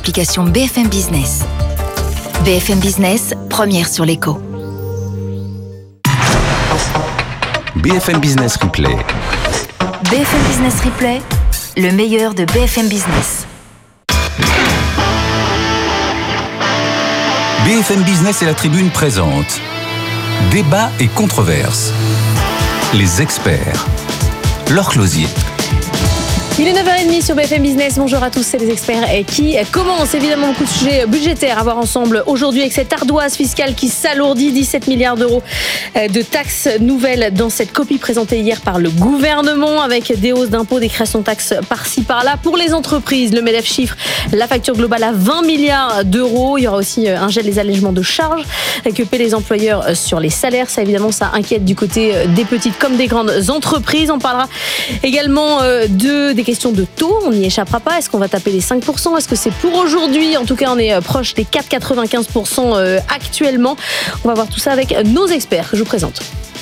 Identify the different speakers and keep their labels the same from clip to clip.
Speaker 1: l'application BFM Business. BFM Business, première sur l'écho.
Speaker 2: BFM Business Replay.
Speaker 1: BFM Business Replay, le meilleur de BFM Business.
Speaker 2: BFM Business et la Tribune présentent Débat et controverses. Les experts. Laure Closier.
Speaker 3: Il est 9h30 sur BFM Business. Bonjour à tous, c'est les experts qui commencent. Évidemment, beaucoup de sujets budgétaires à voir ensemble aujourd'hui avec cette ardoise fiscale qui s'alourdit. 17 milliards d'euros de taxes nouvelles dans cette copie présentée hier par le gouvernement avec des hausses d'impôts, des créations de taxes par-ci par-là. Pour les entreprises, le MEDEF chiffre la facture globale à 20 milliards d'euros. Il y aura aussi un gel des allègements de charges que paient les employeurs sur les salaires. Ça, évidemment, ça inquiète du côté des petites comme des grandes entreprises. On parlera également des questions de taux, on n'y échappera pas. Est-ce qu'on va taper les 5%? Est-ce que c'est pour aujourd'hui? En tout cas, on est proche des 4,95% actuellement. On va voir tout ça avec nos experts que je vous présente.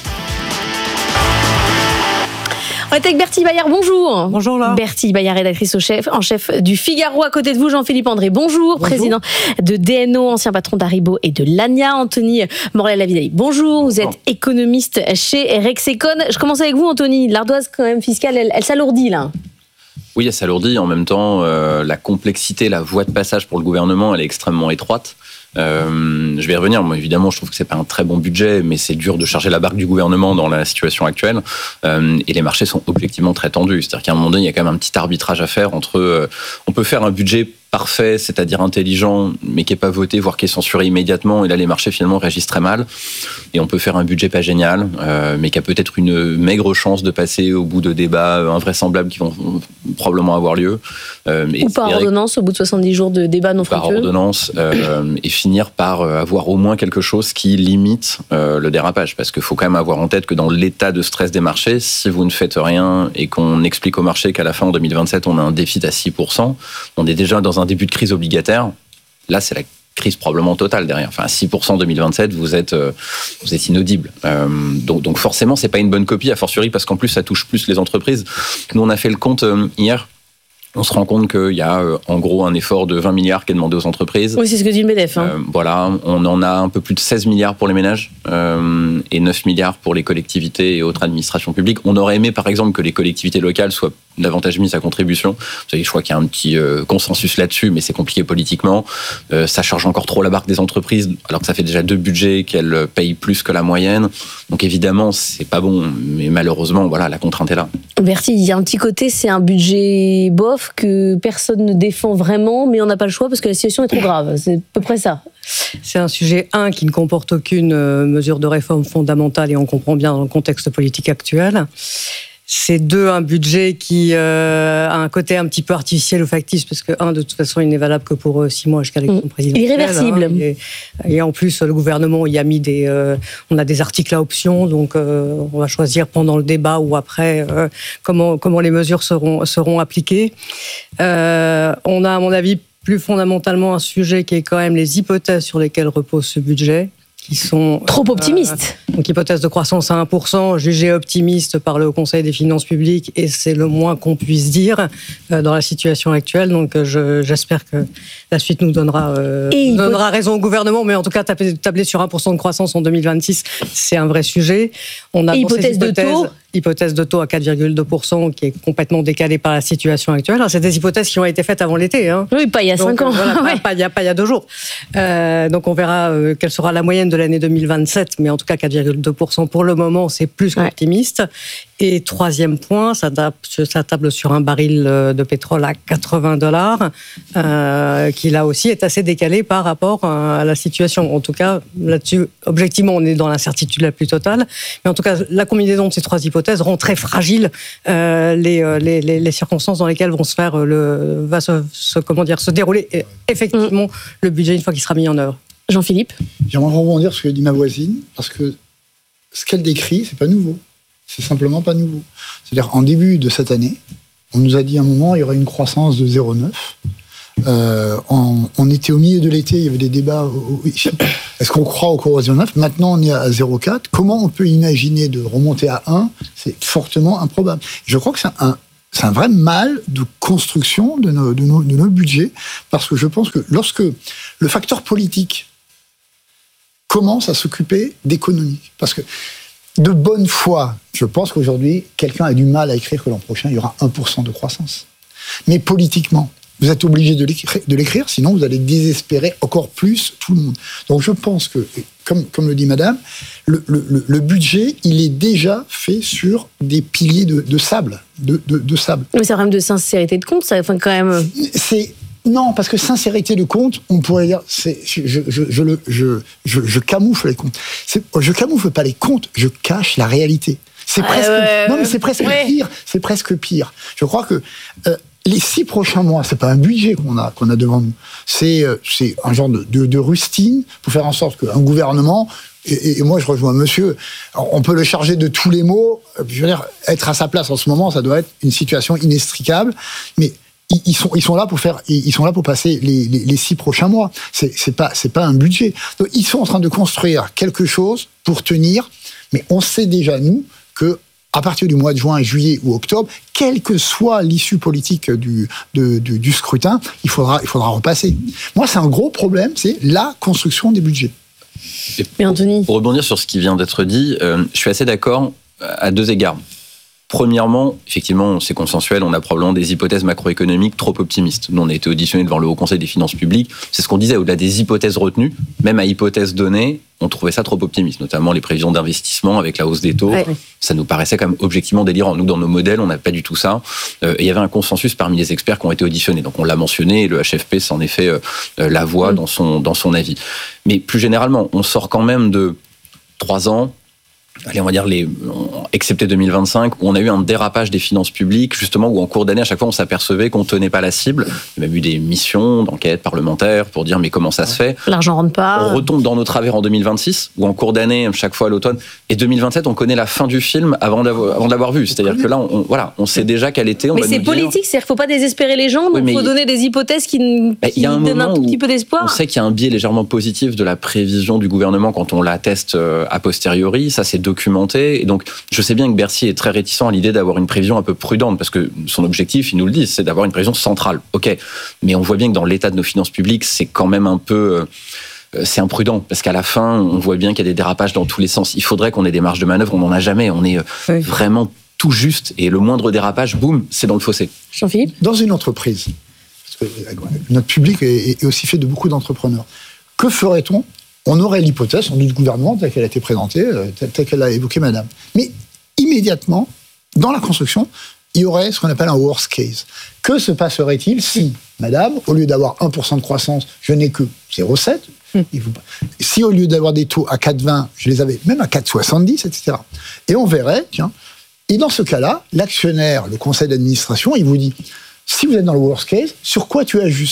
Speaker 3: On est avec Bertille Bayard, bonjour.
Speaker 4: Bonjour là.
Speaker 3: Bertille Bayard, rédactrice en chef du Figaro. À côté de vous, Jean-Philippe André, bonjour. Président de DNO, ancien patron d'Haribo et de Lania. Anthony Morel-Lavidali, bonjour. Vous êtes économiste chez Rexecon. Je commence avec vous, Anthony. L'ardoise quand même fiscale, elle s'alourdit là.
Speaker 5: Oui, elle s'alourdit. En même temps, la complexité, la voie de passage pour le gouvernement, elle est extrêmement étroite. Je vais y revenir. Moi, évidemment, je trouve que c'est pas un très bon budget, mais c'est dur de charger la barque du gouvernement dans la situation actuelle. Et les marchés sont objectivement très tendus. C'est-à-dire qu'à un moment donné, il y a quand même un petit arbitrage à faire entre. On peut faire un budget parfait, c'est-à-dire intelligent, mais qui n'est pas voté, voire qui est censuré immédiatement. Et là, les marchés, finalement, réagissent très mal. Et on peut faire un budget pas génial, mais qui a peut-être une maigre chance de passer au bout de débats invraisemblables qui vont probablement avoir lieu.
Speaker 3: Ou par ordonnance, au bout de 70 jours de débats non fructueux.
Speaker 5: Par ordonnance, et finir par avoir au moins quelque chose qui limite le dérapage. Parce qu'il faut quand même avoir en tête que dans l'état de stress des marchés, si vous ne faites rien et qu'on explique au marché qu'à la fin, en 2027, on a un déficit à 6%, on est déjà dans un début de crise obligataire. Là, c'est la crise probablement totale derrière. Enfin, 6% en 2027, vous êtes inaudible. Donc forcément, c'est pas une bonne copie, a fortiori, parce qu'en plus, ça touche plus les entreprises. Nous, on a fait le compte hier. On se rend compte qu'il y a en gros un effort de 20 milliards qui est demandé aux entreprises.
Speaker 3: Oui, c'est ce que dit le MEDEF.
Speaker 5: Voilà, on en a un peu plus de 16 milliards pour les ménages et 9 milliards pour les collectivités et autres administrations publiques. On aurait aimé, par exemple, que les collectivités locales soient davantage mises à contribution. Vous savez, je crois qu'il y a un petit consensus là-dessus, mais c'est compliqué politiquement. Ça charge encore trop la barque des entreprises, alors que ça fait déjà 2 budgets qu'elles payent plus que la moyenne. Donc évidemment, c'est pas bon, mais malheureusement, voilà, la contrainte est là.
Speaker 3: Bertille, il y a un petit côté, c'est un budget bof que personne ne défend vraiment, mais on n'a pas le choix parce que la situation est trop grave. C'est à peu près ça.
Speaker 4: C'est un sujet, qui ne comporte aucune mesure de réforme fondamentale, et on comprend bien dans le contexte politique actuel. C'est 2, un budget qui a un côté un petit peu artificiel ou factice, parce que de toute façon, il n'est valable que pour 6 mois jusqu'à l'élection présidentielle.
Speaker 3: Irréversible.
Speaker 4: Et en plus, le gouvernement y a mis on a des articles à option, donc on va choisir pendant le débat ou après comment les mesures seront appliquées. On a, à mon avis, plus fondamentalement un sujet qui est quand même les hypothèses sur lesquelles repose ce budget, qui sont
Speaker 3: trop optimistes.
Speaker 4: Donc hypothèse de croissance à 1%, jugée optimiste par le Conseil des finances publiques, et c'est le moins qu'on puisse dire dans la situation actuelle. Donc j'espère que la suite nous donnera raison au gouvernement, mais en tout cas tabler sur 1% de croissance en 2026, c'est un vrai sujet. On a hypothèse de taux à 4,2% qui est complètement décalée par la situation actuelle. Alors, c'est des hypothèses qui ont été faites avant l'été.
Speaker 3: Oui, pas il y a 5 ans.
Speaker 4: Voilà, pas il y a 2 jours. Donc on verra quelle sera la moyenne de l'année 2027, mais en tout cas 4,2% pour le moment, c'est plus qu'optimiste. Et 3e point, ça table sur un baril de pétrole à $80, qui là aussi est assez décalé par rapport à la situation. En tout cas, là-dessus, objectivement, on est dans l'incertitude la plus totale. Mais en tout cas, la combinaison de ces 3 hypothèses rend très fragile les circonstances dans lesquelles vont se dérouler effectivement le budget une fois qu'il sera mis en œuvre.
Speaker 3: Jean-Philippe.
Speaker 6: J'aimerais rebondir sur ce que dit ma voisine, parce que ce qu'elle décrit, c'est pas nouveau. C'est simplement pas nouveau. C'est-à-dire, en début de cette année, on nous a dit à un moment, il y aurait une croissance de 0,9. On était au milieu de l'été, il y avait des débats. Est-ce qu'on croit au cours de 0,9 ? Maintenant, on est à 0,4. Comment on peut imaginer de remonter à 1 ? C'est fortement improbable. Je crois que c'est c'est un vrai mal de construction de nos budgets, parce que je pense que lorsque le facteur politique commence à s'occuper d'économie, parce que de bonne foi, je pense qu'aujourd'hui, quelqu'un a du mal à écrire que l'an prochain, il y aura 1% de croissance. Mais politiquement, vous êtes obligé de l'écrire, sinon vous allez désespérer encore plus tout le monde. Donc je pense que, comme le dit madame, le budget, il est déjà fait sur des piliers de sable. De sable.
Speaker 3: Mais c'est un problème de sincérité de compte, ça, enfin, quand même.
Speaker 6: Non, parce que sincérité de compte, on pourrait dire, je camoufle les comptes. Je camoufle pas les comptes, je cache la réalité. C'est presque, non mais c'est presque pire. C'est presque pire. Je crois que les 6 prochains mois, c'est pas un budget qu'on a devant nous. C'est un genre de rustine pour faire en sorte qu'un gouvernement, et moi je rejoins monsieur, on peut le charger de tous les maux. Je veux dire, être à sa place en ce moment, ça doit être une situation inextricable. Mais ils sont là pour passer les 6 prochains mois. C'est pas un budget. Donc, ils sont en train de construire quelque chose pour tenir, mais on sait déjà nous que à partir du mois de juin, juillet ou octobre, quelle que soit l'issue politique du scrutin, il faudra repasser. Moi, c'est un gros problème, c'est la construction des budgets.
Speaker 3: Mais Anthony,
Speaker 5: pour rebondir sur ce qui vient d'être dit, je suis assez d'accord à 2 égards. Premièrement, effectivement, c'est consensuel, on a probablement des hypothèses macroéconomiques trop optimistes. Nous, on a été auditionnés devant le Haut Conseil des finances publiques. C'est ce qu'on disait, au-delà des hypothèses retenues, même à hypothèses données, on trouvait ça trop optimiste, notamment les prévisions d'investissement avec la hausse des taux. Ouais. Ça nous paraissait quand même objectivement délirant. Nous, dans nos modèles, on n'a pas du tout ça. Et il y avait un consensus parmi les experts qui ont été auditionnés. Donc, on l'a mentionné, et le HFP s'en est fait la voix dans son avis. Mais plus généralement, on sort quand même de 3 ans, allez, on va dire excepté 2025, où on a eu un dérapage des finances publiques, justement, où en cours d'année, à chaque fois, on s'apercevait qu'on tenait pas la cible. Il y a même eu des missions d'enquête parlementaire pour dire, mais comment ça se fait ?
Speaker 3: L'argent rentre pas.
Speaker 5: On retombe dans nos travers en 2026, où en cours d'année, chaque fois à l'automne, et 2027, on connaît la fin du film avant de l'avoir vu. C'est-à-dire que là, on sait déjà quel été on va nous dire.
Speaker 3: Mais c'est politique, c'est-à-dire qu'il faut pas désespérer les gens, donc il faut donner des hypothèses qui donnent un tout petit peu d'espoir.
Speaker 5: On sait qu'il y a un biais légèrement positif de la prévision du gouvernement quand on l'atteste a posteriori. Ça, c'est documenté. Et donc, je sais bien que Bercy est très réticent à l'idée d'avoir une prévision un peu prudente, parce que son objectif, il nous le dit, c'est d'avoir une prévision centrale. OK. Mais on voit bien que dans l'état de nos finances publiques, c'est quand même un peu... c'est imprudent, parce qu'à la fin, on voit bien qu'il y a des dérapages dans tous les sens. Il faudrait qu'on ait des marges de manœuvre, on n'en a jamais. On est vraiment tout juste. Et le moindre dérapage, boum, c'est dans le fossé.
Speaker 3: Jean-Philippe ?
Speaker 6: Dans une entreprise, parce que notre public est aussi fait de beaucoup d'entrepreneurs, que ferait-on ? On aurait l'hypothèse, sans doute, du gouvernement, telle qu'elle a été présentée, telle qu'elle l'a évoquée, madame. Mais immédiatement, dans la construction, il y aurait ce qu'on appelle un worst case. Que se passerait-il si, madame, au lieu d'avoir 1% de croissance, je n'ai que 0,7 ? Si au lieu d'avoir des taux à 4,20, je les avais même à 4,70, etc. Et on verrait, tiens, et dans ce cas-là, l'actionnaire, le conseil d'administration, il vous dit, si vous êtes dans le worst case, sur quoi tu ajustes ?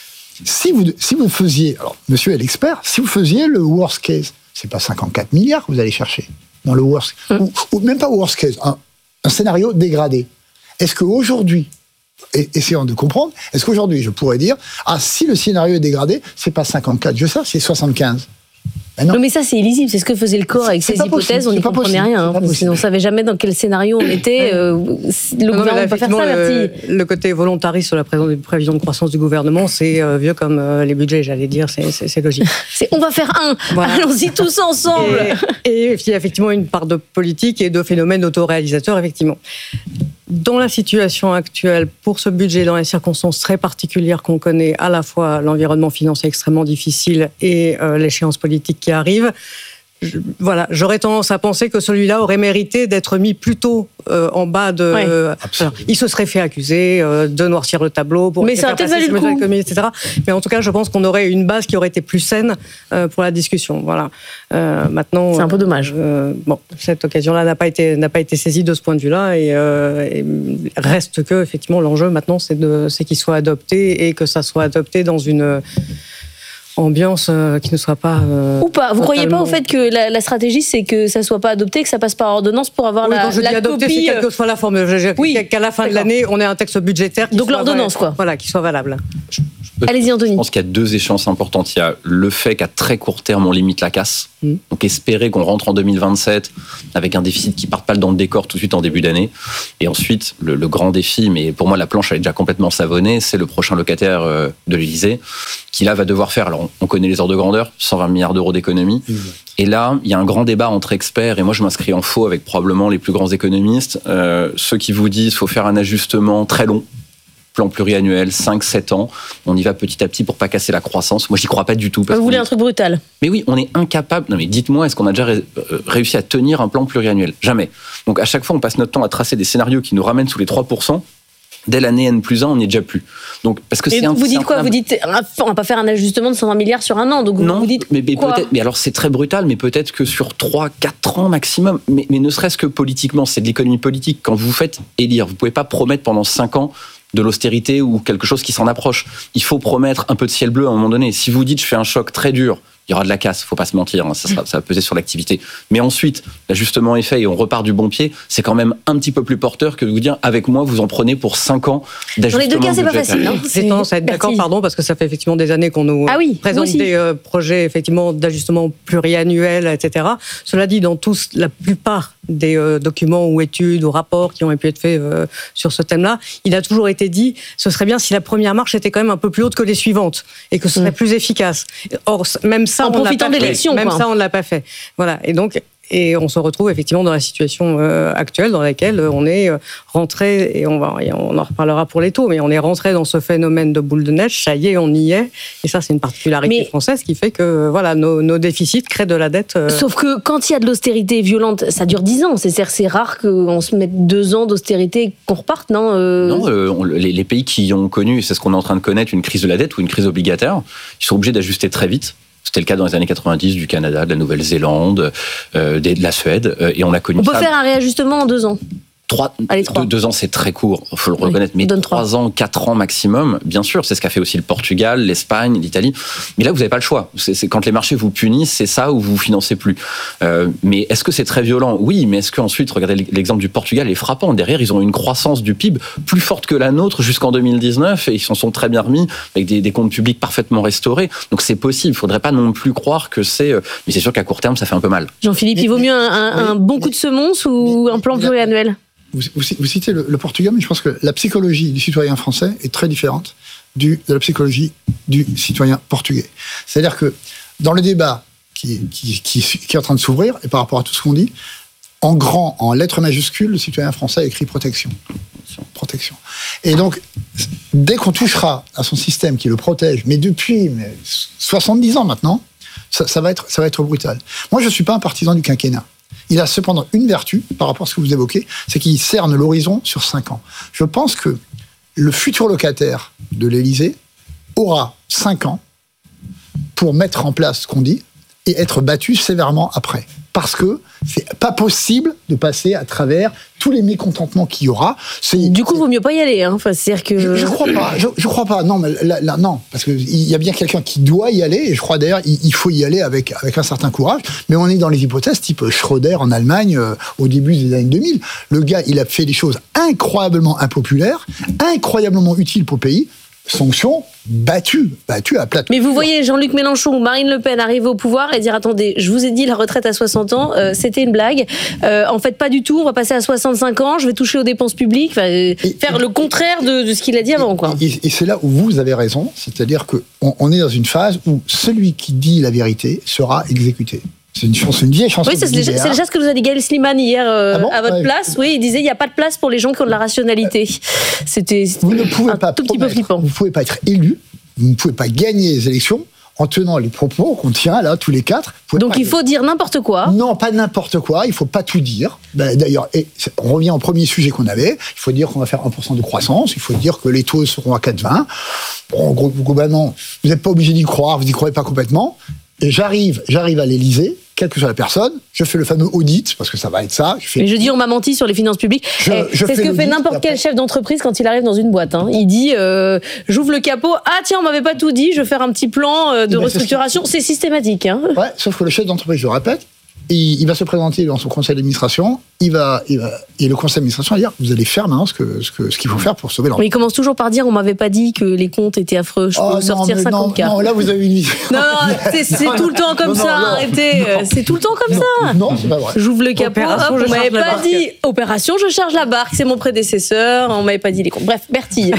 Speaker 6: Si vous faisiez, alors monsieur est l'expert, si vous faisiez le worst case, c'est pas 54 milliards que vous allez chercher dans le worst, ou même pas worst case, un scénario dégradé. Est-ce qu'aujourd'hui, essayons de comprendre, est-ce qu'aujourd'hui je pourrais dire, si le scénario est dégradé, c'est pas 54, je sais, c'est 75.
Speaker 3: Non, mais ça, c'est illisible. C'est ce que faisait le corps avec ses hypothèses. On n'y comprenait rien. On ne savait jamais dans quel scénario on était. Le gouvernement ne peut pas faire ça, Bertie.
Speaker 4: Le côté volontariste sur la prévision de croissance du gouvernement, c'est vieux comme les budgets, j'allais dire. C'est logique.
Speaker 3: On va faire voilà. Allons-y tous ensemble.
Speaker 4: Et il y a effectivement une part de politique et de phénomènes autoréalisateurs, effectivement. Dans la situation actuelle, pour ce budget, dans les circonstances très particulières qu'on connaît, à la fois l'environnement financier extrêmement difficile et l'échéance politique qui arrive, j'aurais tendance à penser que celui-là aurait mérité d'être mis plutôt en bas de... il se serait fait accuser de noircir le tableau pour...
Speaker 3: Mais ça a peut-être valu le coup.
Speaker 4: Etc. Mais en tout cas, je pense qu'on aurait une base qui aurait été plus saine pour la discussion. Voilà. Maintenant,
Speaker 3: c'est un peu dommage.
Speaker 4: Cette occasion-là n'a pas été saisie de ce point de vue-là et reste que, effectivement, l'enjeu maintenant, c'est qu'il soit adopté et que ça soit adopté dans une... ambiance qui ne soit pas...
Speaker 3: Ou pas. Vous ne croyez pas au fait que la stratégie, c'est que ça ne soit pas adopté, que ça passe par ordonnance pour avoir la
Speaker 4: copie... adopté, c'est quelle que soit la forme. Qu'à la fin de l'année, on ait un texte budgétaire qui
Speaker 3: donc
Speaker 4: soit
Speaker 3: l'ordonnance, quoi.
Speaker 4: Voilà, qui soit valable.
Speaker 5: Je
Speaker 3: Allez-y, Anthony.
Speaker 5: Je pense qu'il y a 2 échéances importantes. Il y a le fait qu'à très court terme, on limite la casse. Donc espérer qu'on rentre en 2027 avec un déficit qui ne parte pas dans le décor tout de suite en début d'année. Et ensuite, le grand défi, mais pour moi la planche elle est déjà complètement savonnée, c'est le prochain locataire de l'Élysée, qui là va devoir faire, alors on connaît les ordres de grandeur, 120 milliards d'euros d'économie. Et là, il y a un grand débat entre experts, et moi je m'inscris en faux avec probablement les plus grands économistes, ceux qui vous disent qu'il faut faire un ajustement très long, plan pluriannuel, 5-7 ans, on y va petit à petit pour pas casser la croissance. Moi, j'y crois pas du tout.
Speaker 3: Vous voulez un truc brutal?
Speaker 5: Mais oui, on est incapable. Non, mais dites-moi, est-ce qu'on a déjà réussi à tenir un plan pluriannuel? Jamais. Donc, à chaque fois, on passe notre temps à tracer des scénarios qui nous ramènent sous les 3%. Dès l'année N+1, on n'y est déjà plus. Donc, parce que
Speaker 3: vous dites quoi? Vous dites, on va pas faire un ajustement de 120 milliards sur un an. Donc
Speaker 5: non,
Speaker 3: vous dites
Speaker 5: mais
Speaker 3: quoi?
Speaker 5: peut-être. Mais alors, c'est très brutal, mais peut-être que sur 3-4 ans maximum. Mais ne serait-ce que politiquement, c'est de l'économie politique. Quand vous faites élire, vous pouvez pas promettre pendant 5 ans de l'austérité ou quelque chose qui s'en approche. Il faut promettre un peu de ciel bleu à un moment donné. Si vous dites, je fais un choc très dur, il y aura de la casse, faut pas se mentir, hein, ça va peser sur l'activité. Mais ensuite, l'ajustement est fait et on repart du bon pied, c'est quand même un petit peu plus porteur que de vous dire, avec moi, vous en prenez pour 5 ans d'ajustement.
Speaker 3: Dans les 2 cas, c'est pas facile. Hein.
Speaker 4: J'ai tendance à être d'accord, parce que ça fait effectivement des années qu'on nous présente des projets effectivement d'ajustement pluriannuel, etc. Cela dit, dans la plupart des documents ou études ou rapports qui ont pu être faits sur ce thème-là, il a toujours été dit, ce serait bien si la première marche était quand même un peu plus haute que les suivantes et que ce serait plus efficace. Or, même ça,
Speaker 3: en profitant d'élections,
Speaker 4: même ça, on ne l'a pas fait. Voilà. Et on se retrouve effectivement dans la situation actuelle dans laquelle on est rentré, et on en reparlera pour les taux, mais on est rentré dans ce phénomène de boule de neige, ça y est, on y est. Et ça, c'est une particularité française qui fait que voilà, nos déficits créent de la dette.
Speaker 3: Sauf que quand il y a de l'austérité violente, ça dure 10 ans. C'est rare qu'on se mette 2 ans d'austérité et qu'on reparte, non
Speaker 5: Non, les pays qui ont connu, c'est ce qu'on est en train de connaître, une crise de la dette ou une crise obligataire, ils sont obligés d'ajuster très vite. C'était le cas dans les années 90 du Canada, de la Nouvelle-Zélande, de la Suède, et on a connu ça.
Speaker 3: On peut faire un réajustement en 2 ans.
Speaker 5: 2 ans, c'est très court, il faut le reconnaître, mais 3 ans, 4 ans maximum, bien sûr, c'est ce qu'a fait aussi le Portugal, l'Espagne, l'Italie. Mais là, vous n'avez pas le choix. C'est quand les marchés vous punissent, c'est ça ou vous financez plus. Mais est-ce que c'est très violent? Oui, mais est-ce qu'ensuite, regardez l'exemple du Portugal est frappant. Derrière, ils ont une croissance du PIB plus forte que la nôtre jusqu'en 2019 et ils s'en sont très bien remis avec des comptes publics parfaitement restaurés. Donc c'est possible. Il ne faudrait pas non plus croire que c'est. Mais c'est sûr qu'à court terme, ça fait un peu mal.
Speaker 3: Jean-Philippe, il vaut mieux un bon coup de semonce ou un plan pluriannuel?
Speaker 6: Vous citez le Portugal, mais je pense que la psychologie du citoyen français est très différente de la psychologie du citoyen portugais. C'est-à-dire que dans le débat qui est en train de s'ouvrir, et par rapport à tout ce qu'on dit, en grand, en lettres majuscules, le citoyen français écrit protection. Protection. Et donc, dès qu'on touchera à son système qui le protège, mais depuis 70 ans maintenant, ça va être brutal. Moi, je ne suis pas un partisan du quinquennat. Il a cependant une vertu par rapport à ce que vous évoquez, c'est qu'il cerne l'horizon sur 5 ans. Je pense que le futur locataire de l'Élysée aura 5 ans pour mettre en place ce qu'on dit et être battu sévèrement après. Parce que c'est pas possible de passer à travers tous les mécontentements qu'il y aura.
Speaker 3: Du coup, il vaut mieux pas y aller. Hein. Enfin, c'est-à-dire que...
Speaker 6: Je crois pas. Je crois pas. Non, mais là, non, parce qu'il y a bien quelqu'un qui doit y aller. Et je crois d'ailleurs il faut y aller avec un certain courage. Mais on est dans les hypothèses type Schröder en Allemagne au début des années 2000. Le gars, il a fait des choses incroyablement impopulaires, incroyablement utiles pour le pays. Sanction battu à plat.
Speaker 3: Mais vous voyez Jean-Luc Mélenchon ou Marine Le Pen arriver au pouvoir et dire attendez, je vous ai dit la retraite à 60 ans, c'était une blague. En fait, pas du tout. On va passer à 65 ans. Je vais toucher aux dépenses publiques. Faire le contraire de ce qu'il a dit avant, quoi.
Speaker 6: Et c'est là où vous avez raison, c'est-à-dire que on est dans une phase où celui qui dit la vérité sera exécuté. C'est une vieille chanson.
Speaker 3: Oui, c'est déjà ce que nous a dit Gaël Slimane hier à votre place. Oui, il disait il n'y a pas de place pour les gens qui ont de la rationalité. C'était
Speaker 6: vous ne pouvez pas
Speaker 3: tout petit peu flippant.
Speaker 6: Vous ne pouvez pas être élu, vous ne pouvez pas gagner les élections en tenant les propos qu'on tient là tous les 4.
Speaker 3: Donc il faut dire n'importe quoi.
Speaker 6: Non, pas n'importe quoi. Il ne faut pas tout dire. D'ailleurs, on revient au premier sujet qu'on avait. Il faut dire qu'on va faire 1% de croissance. Il faut dire que les taux seront à 4,20. Bon, globalement, vous n'êtes pas obligé d'y croire. Vous n'y croyez pas complètement. Et j'arrive à l'Élysée, quelle que soit la personne, je fais le fameux audit, parce que ça va être ça.
Speaker 3: Mais je dis on m'a menti sur les finances publiques. C'est ce que fait n'importe quel chef d'entreprise quand il arrive dans une boîte. Hein. Il dit, j'ouvre le capot, ah tiens, on m'avait pas tout dit, je vais faire un petit plan de restructuration. C'est systématique. Hein.
Speaker 6: Ouais, sauf que le chef d'entreprise, je le répète, il va se présenter dans son conseil d'administration, et le conseil d'administration va dire, vous allez faire maintenant ce qu'il faut faire pour sauver l'entreprise.
Speaker 3: Mais il commence toujours par dire, on m'avait pas dit que les comptes étaient affreux, je peux vous sortir 50 cas.
Speaker 6: Non, là vous avez une vision.
Speaker 3: Non, c'est tout le temps comme ça, arrêtez. C'est tout le temps comme ça.
Speaker 6: Non, c'est pas vrai.
Speaker 3: J'ouvre le capot, on m'avait pas dit, opération, je charge la barque, c'est mon prédécesseur, on m'avait pas dit les comptes. Bref, Bertille.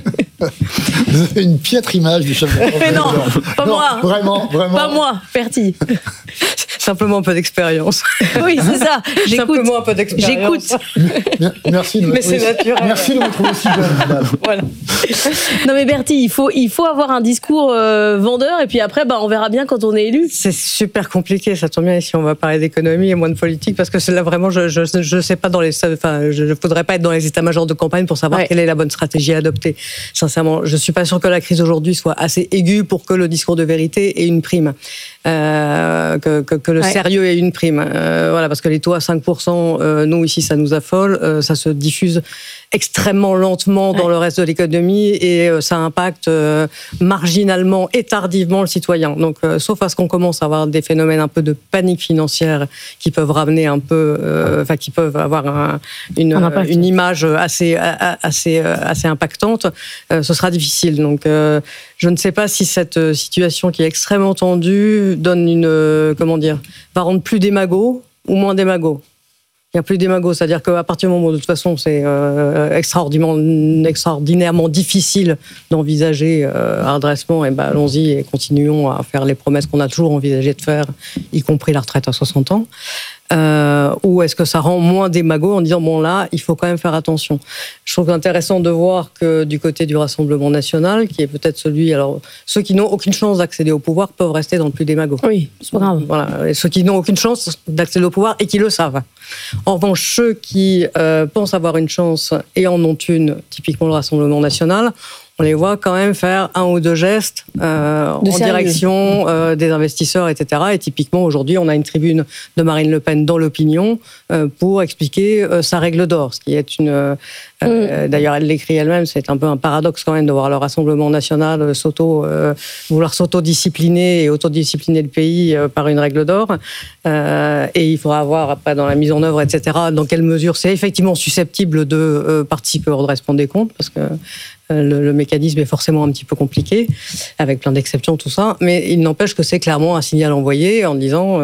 Speaker 6: Vous avez une piètre image du chef de l'entreprise.
Speaker 3: Mais non, pas moi.
Speaker 6: Vraiment.
Speaker 3: Pas moi, Bertille.
Speaker 4: Simplement un peu d'expérience.
Speaker 3: Oui, c'est ça. J'écoute.
Speaker 4: Simplement un peu d'expérience.
Speaker 3: J'écoute.
Speaker 6: Merci de me trouver. Merci de me trouver si jeune, madame.
Speaker 3: Voilà. Non mais Bertille, il faut avoir un discours vendeur et puis après, on verra bien quand on est élu.
Speaker 4: C'est super compliqué, ça tombe bien ici, on va parler d'économie et moins de politique, parce que c'est là vraiment, je sais pas je faudrait pas être dans les états-majors de campagne pour savoir quelle est la bonne stratégie à adopter. Sincèrement, je suis pas sûr que la crise aujourd'hui soit assez aiguë pour que le discours de vérité ait une prime, que le sérieux ait une prime. Voilà, parce que les taux à 5%, nous ici, ça nous affole, ça se diffuse extrêmement lentement dans le reste de l'économie et ça impacte marginalement et tardivement le citoyen. Donc, sauf à ce qu'on commence à avoir des phénomènes un peu de panique financière qui peuvent ramener un peu, qui peuvent avoir une image assez impactante, ce sera difficile. Donc, je ne sais pas si cette situation qui est extrêmement tendue donne va rendre plus démago ou moins démago. Il n'y a plus d'émago, c'est-à-dire qu'à partir du moment où, de toute façon, c'est extraordinairement difficile d'envisager un redressement, allons-y et continuons à faire les promesses qu'on a toujours envisagé de faire, y compris la retraite à 60 ans. Ou est-ce que ça rend moins démago en disant là, il faut quand même faire attention. Je trouve intéressant de voir que du côté du Rassemblement national, qui est peut-être ceux qui n'ont aucune chance d'accéder au pouvoir peuvent rester dans le plus démago.
Speaker 3: Oui, c'est pas grave.
Speaker 4: Voilà, et ceux qui n'ont aucune chance d'accéder au pouvoir et qui le savent. En revanche, ceux qui pensent avoir une chance et en ont une, typiquement le Rassemblement national, on les voit quand même faire un ou deux gestes en direction des investisseurs, etc. Et typiquement, aujourd'hui, on a une tribune de Marine Le Pen dans l'opinion pour expliquer sa règle d'or, ce qui est d'ailleurs, elle l'écrit elle-même, c'est un peu un paradoxe quand même de voir le Rassemblement national vouloir s'autodiscipliner et autodiscipliner le pays par une règle d'or. Et il faudra voir après dans la mise en œuvre, etc., dans quelle mesure c'est effectivement susceptible de participer au redressement des comptes, parce que le mécanisme est forcément un petit peu compliqué, avec plein d'exceptions, tout ça. Mais il n'empêche que c'est clairement un signal envoyé en disant,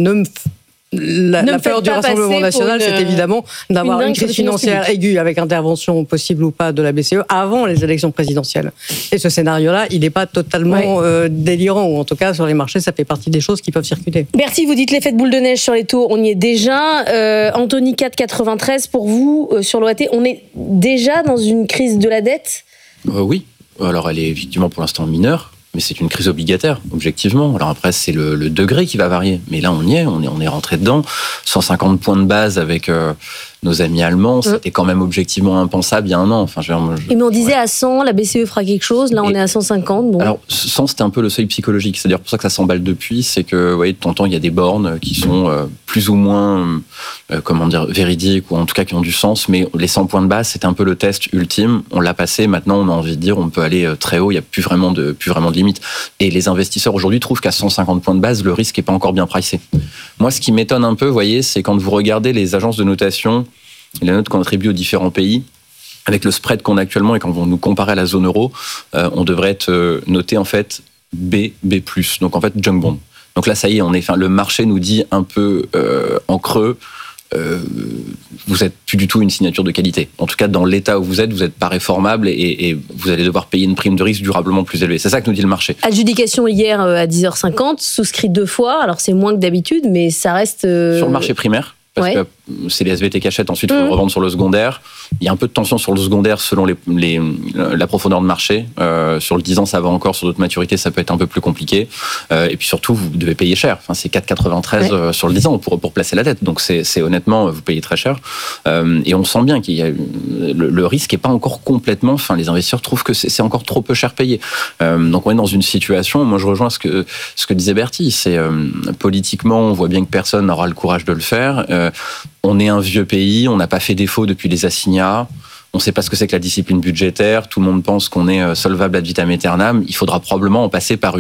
Speaker 4: la peur du Rassemblement national, c'est évidemment d'avoir une crise financière aiguë avec intervention possible ou pas de la BCE avant les élections présidentielles. Et ce scénario-là, il n'est pas totalement délirant, ou en tout cas sur les marchés, ça fait partie des choses qui peuvent circuler.
Speaker 3: Bertille, vous dites l'effet de boule de neige sur les taux, on y est déjà. Anthony, 4,93 pour vous sur l'OAT, on est déjà dans une crise de la dette ?
Speaker 5: Oui, alors elle est effectivement pour l'instant mineure, mais c'est une crise obligataire, objectivement. Alors après, c'est le degré qui va varier. Mais là, on est rentré dedans. 150 points de base avec nos amis allemands, c'était quand même objectivement impensable il y a un an. Enfin,
Speaker 3: mais on disait à 100, la BCE fera quelque chose. Là, on est à 150. Bon.
Speaker 5: Alors, 100, c'était un peu le seuil psychologique. C'est d'ailleurs pour ça que ça s'emballe depuis. C'est que, vous voyez, de temps en temps, il y a des bornes qui sont plus ou moins, véridiques, ou en tout cas qui ont du sens. Mais les 100 points de base, c'était un peu le test ultime. On l'a passé. Maintenant, on a envie de dire, on peut aller très haut. Il n'y a plus vraiment de limite. Et les investisseurs aujourd'hui trouvent qu'à 150 points de base, le risque n'est pas encore bien pricé. Moi, ce qui m'étonne un peu, vous voyez, c'est quand vous regardez les agences de notation, les notes qu'on attribue aux différents pays, avec le spread qu'on a actuellement et quand on nous compare à la zone euro, on devrait être noté en fait B+. Donc en fait, junk bond. Donc là, ça y est, le marché nous dit un peu en creux, vous n'êtes plus du tout une signature de qualité. En tout cas, dans l'état où vous n'êtes pas réformable et vous allez devoir payer une prime de risque durablement plus élevée. C'est ça que nous dit le marché.
Speaker 3: Adjudication hier à 10h50, souscrit 2 fois. Alors c'est moins que d'habitude, mais ça reste...
Speaker 5: Sur le marché primaire, parce que c'est les SVT qui achètent, ensuite il faut le revendre sur le secondaire. Il y a un peu de tension sur le secondaire selon la profondeur de marché. Sur le 10 ans, ça va encore. Sur d'autres maturités, ça peut être un peu plus compliqué. Et puis surtout, vous devez payer cher. Enfin, c'est 4,93 sur le 10 ans pour placer la dette. Donc c'est honnêtement, vous payez très cher. Et on sent bien qu'il y a le risque n'est pas encore complètement... Enfin, les investisseurs trouvent que c'est encore trop peu cher payé. Donc on est dans une situation... Moi, je rejoins ce que disait Bertille. C'est politiquement, on voit bien que personne n'aura le courage de le faire. On est un vieux pays, on n'a pas fait défaut depuis les assignats, on ne sait pas ce que c'est que la discipline budgétaire, tout le monde pense qu'on est solvable ad vitam aeternam, il faudra probablement en passer par une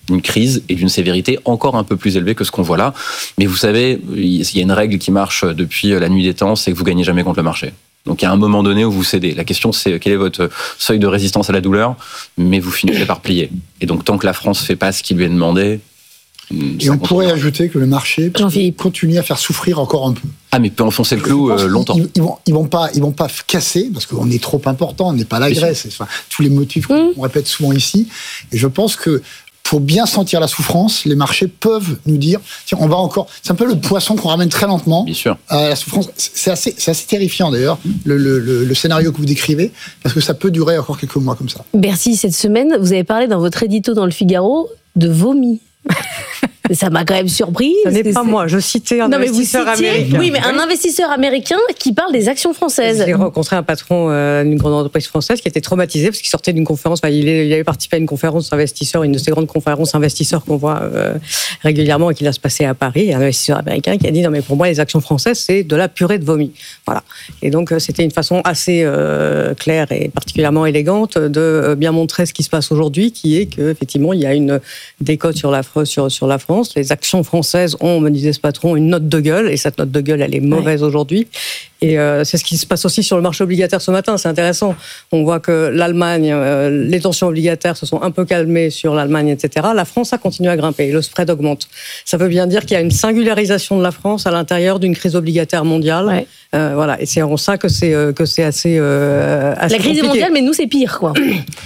Speaker 5: une crise et d'une sévérité encore un peu plus élevée que ce qu'on voit là. Mais vous savez, il y a une règle qui marche depuis la nuit des temps, c'est que vous gagnez jamais contre le marché. Donc, il y a un moment donné où vous cédez. La question, c'est quel est votre seuil de résistance à la douleur, mais vous finissez par plier. Et donc, tant que la France fait pas ce qui lui est demandé...
Speaker 6: Et on pourrait ajouter que le marché continue à faire souffrir encore un peu.
Speaker 5: Ah, mais peut enfoncer le clou longtemps.
Speaker 6: Ils vont pas casser, parce qu'on est trop important, on n'est pas la Grèce. Enfin, tous les motifs qu'on répète souvent ici. Et je pense que pour bien sentir la souffrance, les marchés peuvent nous dire, tiens, on va encore... C'est un peu le poisson qu'on ramène très lentement à la souffrance. C'est assez terrifiant d'ailleurs, le scénario que vous décrivez, parce que ça peut durer encore quelques mois comme ça.
Speaker 3: Bercy, cette semaine, vous avez parlé dans votre édito dans Le Figaro de vomi. Ça m'a quand même surpris.
Speaker 4: Ce n'est pas moi, je citais un investisseur américain.
Speaker 3: Oui, mais un investisseur américain qui parle des actions françaises.
Speaker 4: J'ai rencontré un patron d'une grande entreprise française qui était traumatisé parce qu'il sortait d'une conférence, il avait participé à une conférence investisseurs, une de ces grandes conférences investisseurs qu'on voit régulièrement et qui va se passer à Paris. Un investisseur américain qui a dit non mais pour moi les actions françaises c'est de la purée de vomi. Voilà. Et donc c'était une façon assez claire et particulièrement élégante de bien montrer ce qui se passe aujourd'hui, qui est qu'effectivement il y a une décote sur la France. Les actions françaises ont, me disait ce patron, une note de gueule, et cette note de gueule, elle est mauvaise aujourd'hui. Et c'est ce qui se passe aussi sur le marché obligataire ce matin, c'est intéressant. On voit que l'Allemagne, les tensions obligataires se sont un peu calmées sur l'Allemagne, etc. La France a continué à grimper, le spread augmente. Ça veut bien dire qu'il y a une singularisation de la France à l'intérieur d'une crise obligataire mondiale. Ouais. Voilà, et c'est en ça que c'est assez la
Speaker 3: crise compliqué. Est mondiale, mais nous c'est pire, quoi.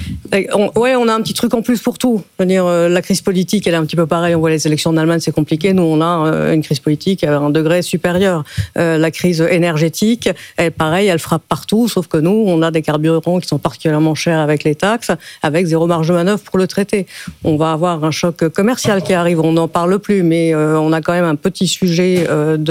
Speaker 4: On a un petit truc en plus pour tout. Je veux dire, la crise politique, elle est un petit peu pareille. On voit les élections en Allemagne, c'est compliqué. Nous, on a une crise politique à un degré supérieur. La crise énergétique, pareil, elle frappe partout, sauf que nous, on a des carburants qui sont particulièrement chers avec les taxes, avec zéro marge de manœuvre pour le traiter. On va avoir un choc commercial qui arrive, on n'en parle plus, mais on a quand même un petit sujet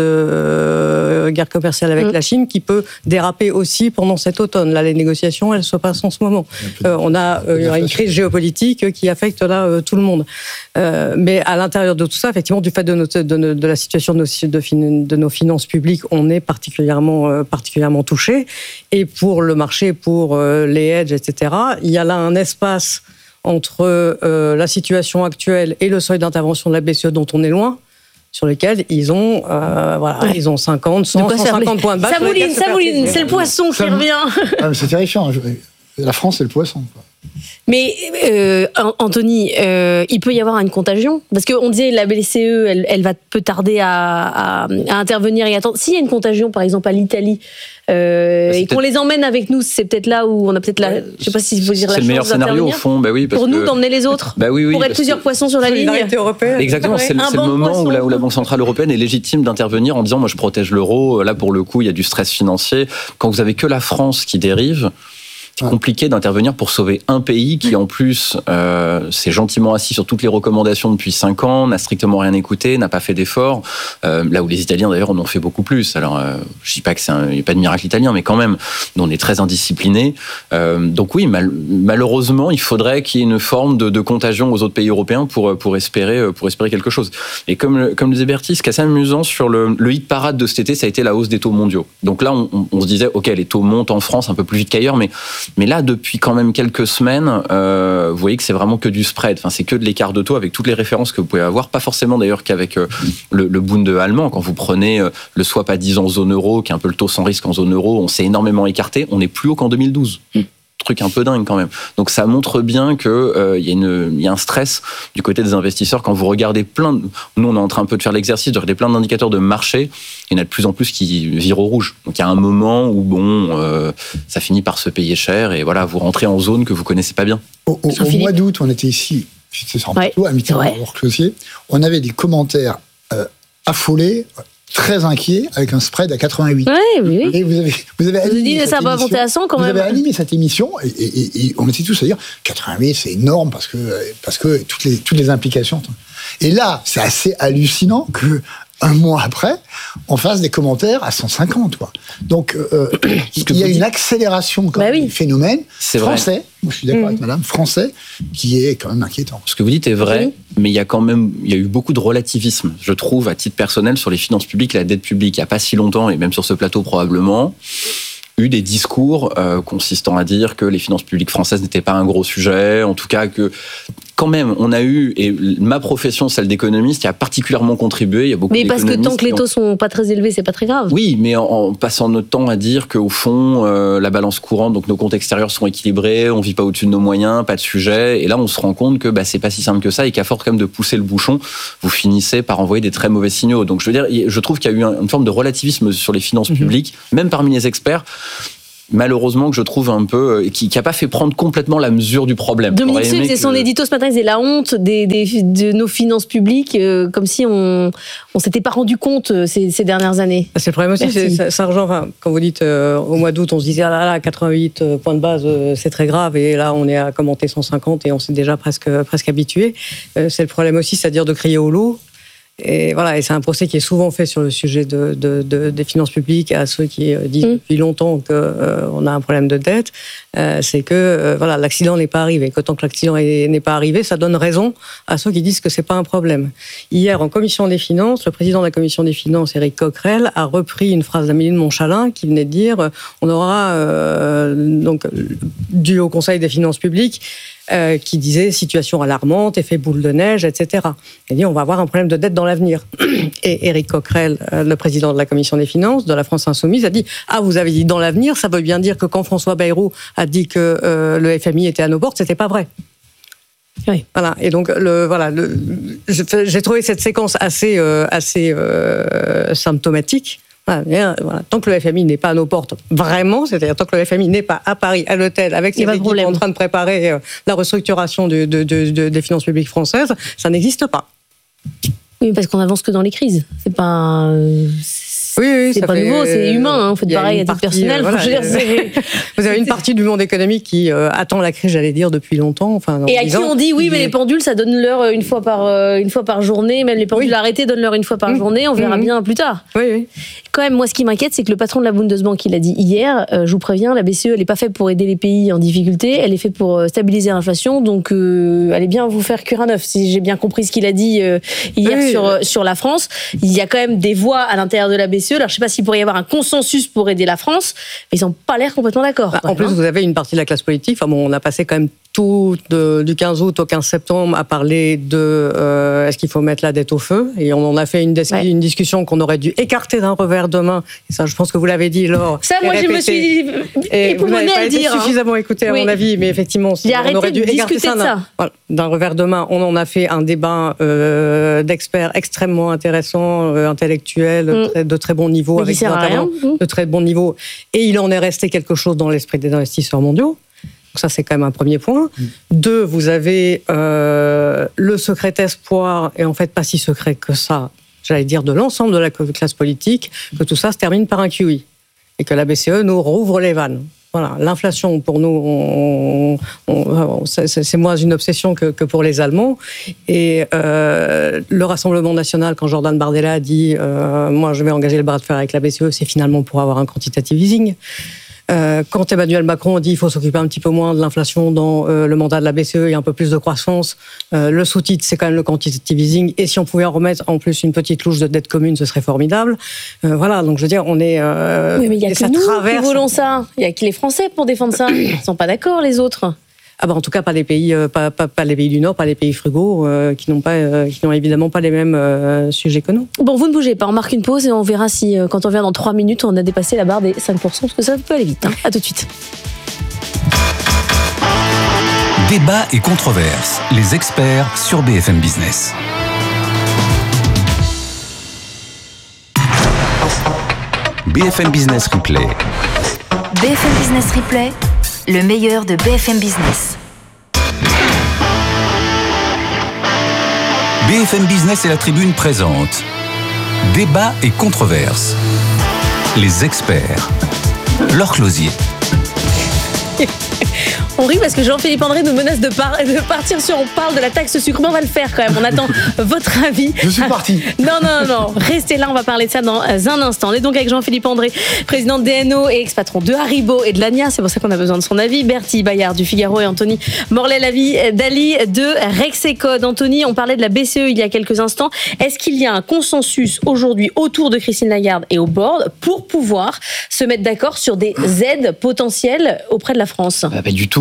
Speaker 4: de guerre commerciale avec la Chine qui peut déraper aussi pendant cet automne. Là, les négociations, elles se passent en ce moment. On a une crise géopolitique qui affecte là tout le monde. Mais à l'intérieur de tout ça, effectivement, du fait de la situation de nos finances publiques, on est particulièrement touché. Et pour le marché, pour les hedges, etc., il y a là un espace entre la situation actuelle et le seuil d'intervention de la BCE dont on est loin, sur lesquels ils ont, ils ont 50, 100, 150 points de base.
Speaker 3: Ça mouline, c'est le poisson qui revient.
Speaker 6: C'est terrifiant. La France, c'est le poisson, quoi.
Speaker 3: Mais Anthony, il peut y avoir une contagion parce qu'on disait la BCE, elle peut tarder à intervenir et attendre. S'il y a une contagion, par exemple à l'Italie, et qu'on les emmène avec nous, c'est peut-être là où on a peut-être la. Je sais pas si vous dire la chance.
Speaker 5: C'est le meilleur scénario au fond, bah oui. Parce
Speaker 3: pour nous d'emmener les autres.
Speaker 5: Bah oui,
Speaker 3: pour être plusieurs poissons sur la ligne.
Speaker 4: Européenne.
Speaker 5: Exactement. C'est le moment où la Banque centrale européenne est légitime d'intervenir en disant moi je protège l'euro. Là pour le coup il y a du stress financier. Quand vous avez que la France qui dérive. C'est compliqué d'intervenir pour sauver un pays qui, en plus, s'est gentiment assis sur toutes les recommandations depuis 5 ans, n'a strictement rien écouté, n'a pas fait d'efforts. Là où les Italiens, d'ailleurs, en ont fait beaucoup plus. Alors, je dis pas que il n'y a pas de miracle italien, mais quand même, on est très indisciplinés. Donc oui, malheureusement, il faudrait qu'il y ait une forme de contagion aux autres pays européens pour espérer quelque chose. Et comme le disait Bertie, ce qui est assez amusant sur le hit parade de cet été, ça a été la hausse des taux mondiaux. Donc là, on se disait, ok, les taux montent en France un peu plus vite qu'ailleurs, mais là, depuis quand même quelques semaines, vous voyez que c'est vraiment que du spread. Enfin, c'est que de l'écart de taux avec toutes les références que vous pouvez avoir. Pas forcément d'ailleurs qu'avec le Bund allemand. Quand vous prenez le swap à 10 ans zone euro, qui est un peu le taux sans risque en zone euro, on s'est énormément écarté. On est plus haut qu'en 2012. Truc un peu dingue quand même. Donc ça montre bien que il y a un stress du côté des investisseurs quand vous regardez nous on est en train un peu de faire l'exercice de regarder plein d'indicateurs de marché, il y en a de plus en plus qui virent au rouge. Donc il y a un moment où ça finit par se payer cher et voilà, vous rentrez en zone que vous connaissez pas bien.
Speaker 6: Au mois d'août, on était ici, c'était sur un plateau, à Mitterrand-Closier, on avait des commentaires affolés, très inquiet, avec un spread à 88.
Speaker 3: Oui.
Speaker 6: Et vous avez animé
Speaker 3: ça va monter à 100 quand même.
Speaker 6: Vous avez animé cette émission et on était tous à dire 88, c'est énorme parce que toutes les implications. Et là, c'est assez hallucinant que un mois après, on fasse des commentaires à 150, quoi. Donc, il y a une accélération du phénomène français. Moi, je suis d'accord avec madame, français, qui est quand même inquiétant.
Speaker 5: Ce que vous dites est vrai, mais il y a eu beaucoup de relativisme, je trouve, à titre personnel, sur les finances publiques et la dette publique. Il n'y a pas si longtemps, et même sur ce plateau probablement, eu des discours consistant à dire que les finances publiques françaises n'étaient pas un gros sujet, en tout cas que quand même, on a eu, et ma profession, celle d'économiste, qui a particulièrement contribué. Il y a beaucoup
Speaker 3: d'économistes. Mais parce que tant que les taux sont pas très élevés, c'est pas très grave.
Speaker 5: Oui, mais en passant notre temps à dire qu'au fond, la balance courante, donc nos comptes extérieurs sont équilibrés, on vit pas au-dessus de nos moyens, pas de sujet. Et là, on se rend compte que c'est pas si simple que ça et qu'à force quand même de pousser le bouchon, vous finissez par envoyer des très mauvais signaux. Donc, je veux dire, je trouve qu'il y a eu une forme de relativisme sur les finances publiques, même parmi les experts. Malheureusement, que je trouve un peu, qui n'a pas fait prendre complètement la mesure du problème.
Speaker 3: Dominique Seux faisait son édito ce matin, il disait la honte de nos finances publiques, comme si on s'était pas rendu compte ces dernières années.
Speaker 4: C'est le problème aussi, ça rejoint, quand vous dites au mois d'août, on se disait, 88 points de base, c'est très grave, et là, on est à commenter 150 et on s'est déjà presque habitué. C'est le problème aussi, c'est-à-dire de crier au loup. Et voilà, et c'est un procès qui est souvent fait sur le sujet des finances publiques à ceux qui disent depuis longtemps qu'on a un problème de dette. C'est que l'accident n'est pas arrivé. Que tant que l'accident n'est pas arrivé, ça donne raison à ceux qui disent que c'est pas un problème. Hier, en commission des finances, le président de la commission des finances, Éric Coquerel, a repris une phrase d'Amélie de Montchalin qui venait de dire on aura donc dû au Conseil des finances publiques. Qui disait situation alarmante, effet boule de neige, etc. Il dit on va avoir un problème de dette dans l'avenir. Et Éric Coquerel, le président de la commission des finances de la France Insoumise, a dit vous avez dit dans l'avenir, ça veut bien dire que quand François Bayrou a dit que le FMI était à nos portes, c'était pas vrai. Oui. Voilà. Et donc j'ai trouvé cette séquence assez symptomatique. Voilà. Tant que le FMI n'est pas à nos portes, vraiment, c'est-à-dire tant que le FMI n'est pas à Paris, à l'hôtel, avec ses équipes en train de préparer la restructuration des finances publiques françaises, ça n'existe pas.
Speaker 3: Oui, parce qu'on avance que dans les crises. C'est pas...
Speaker 4: Oui,
Speaker 3: c'est pas nouveau, c'est humain, faut pareil à titre personnel.
Speaker 4: Vous avez une partie du monde économique qui attend la crise, j'allais dire, depuis longtemps.
Speaker 3: Et à qui on dit mais les pendules, ça donne l'heure une fois par journée, même les pendules arrêtées donnent l'heure une fois par journée, on verra bien plus tard.
Speaker 4: Oui.
Speaker 3: Quand même, moi, ce qui m'inquiète, c'est que le patron de la Bundesbank, il a dit hier, je vous préviens, la BCE, elle n'est pas faite pour aider les pays en difficulté, elle est faite pour stabiliser l'inflation, donc allez bien vous faire cuire un œuf. Si j'ai bien compris ce qu'il a dit hier sur la France, il y a quand même des voix à l'intérieur de la BCE. Alors, je ne sais pas s'il pourrait y avoir un consensus pour aider la France, mais ils n'ont pas l'air complètement d'accord.
Speaker 4: En plus, vous avez une partie de la classe politique. On a passé quand même tout du 15 août au 15 septembre à parler de est-ce qu'il faut mettre la dette au feu. Et on en a fait une discussion qu'on aurait dû écarter d'un revers de main. Et ça, je pense que vous l'avez dit, Laure.
Speaker 3: Ça, moi, je me suis époumonée à le dire.
Speaker 4: Suffisamment écouté, à mon avis. Mais effectivement,
Speaker 3: on aurait dû écarter ça
Speaker 4: d'un revers de main. On en a fait un débat d'experts extrêmement intéressant, intellectuel, de très bon niveau, avec des intervenants de très bon niveau. Et il en est resté quelque chose dans l'esprit des investisseurs mondiaux. Donc ça, c'est quand même un premier point. 2, vous avez le secret espoir, et en fait pas si secret que ça, j'allais dire de l'ensemble de la classe politique, que tout ça se termine par un QE. Et que la BCE nous rouvre les vannes. Voilà, l'inflation, pour nous, c'est moins une obsession que pour les Allemands. Et le Rassemblement national, quand Jordan Bardella a dit moi, je vais engager le bras de fer avec la BCE, c'est finalement pour avoir un quantitative easing. Quand Emmanuel Macron dit qu'il faut s'occuper un petit peu moins de l'inflation dans le mandat de la BCE et un peu plus de croissance, le sous-titre, c'est quand même le quantitative easing. Et si on pouvait en remettre en plus une petite louche de dette commune, ce serait formidable. Voilà, donc je veux dire, on est...
Speaker 3: oui, mais il n'y a que nous qui voulons ça. Il n'y a que les Français pour défendre ça. Ils ne sont pas d'accord, les autres.
Speaker 4: En tout cas, pas les pays, pas les pays du Nord, pas les pays frugaux, qui n'ont évidemment pas les mêmes sujets que nous.
Speaker 3: Bon, vous ne bougez pas, on marque une pause et on verra si, quand on vient dans 3 minutes, on a dépassé la barre des 5%, parce que ça peut aller vite. À tout de suite.
Speaker 2: Débat et controverse, les experts sur BFM Business. BFM Business Replay.
Speaker 1: BFM Business Replay, le meilleur de BFM Business.
Speaker 2: BFM Business et la Tribune présente Débat et controverse. Les experts. Laure Closier.
Speaker 3: On rit parce que Jean-Philippe André nous menace de partir sur on parle de la taxe sucre. Mais on va le faire quand même. On attend votre avis.
Speaker 6: Je suis parti.
Speaker 3: Non. Restez là, on va parler de ça dans un instant. On est donc avec Jean-Philippe André, président de DNO et ex-patron de Haribo et de l'ANIA. C'est pour ça qu'on a besoin de son avis. Bertie Bayard du Figaro et Anthony Morlet-Dali de Rexecode. Anthony, on parlait de la BCE il y a quelques instants. Est-ce qu'il y a un consensus aujourd'hui autour de Christine Lagarde et au board pour pouvoir se mettre d'accord sur des aides potentielles auprès de la France ?
Speaker 5: Pas du tout.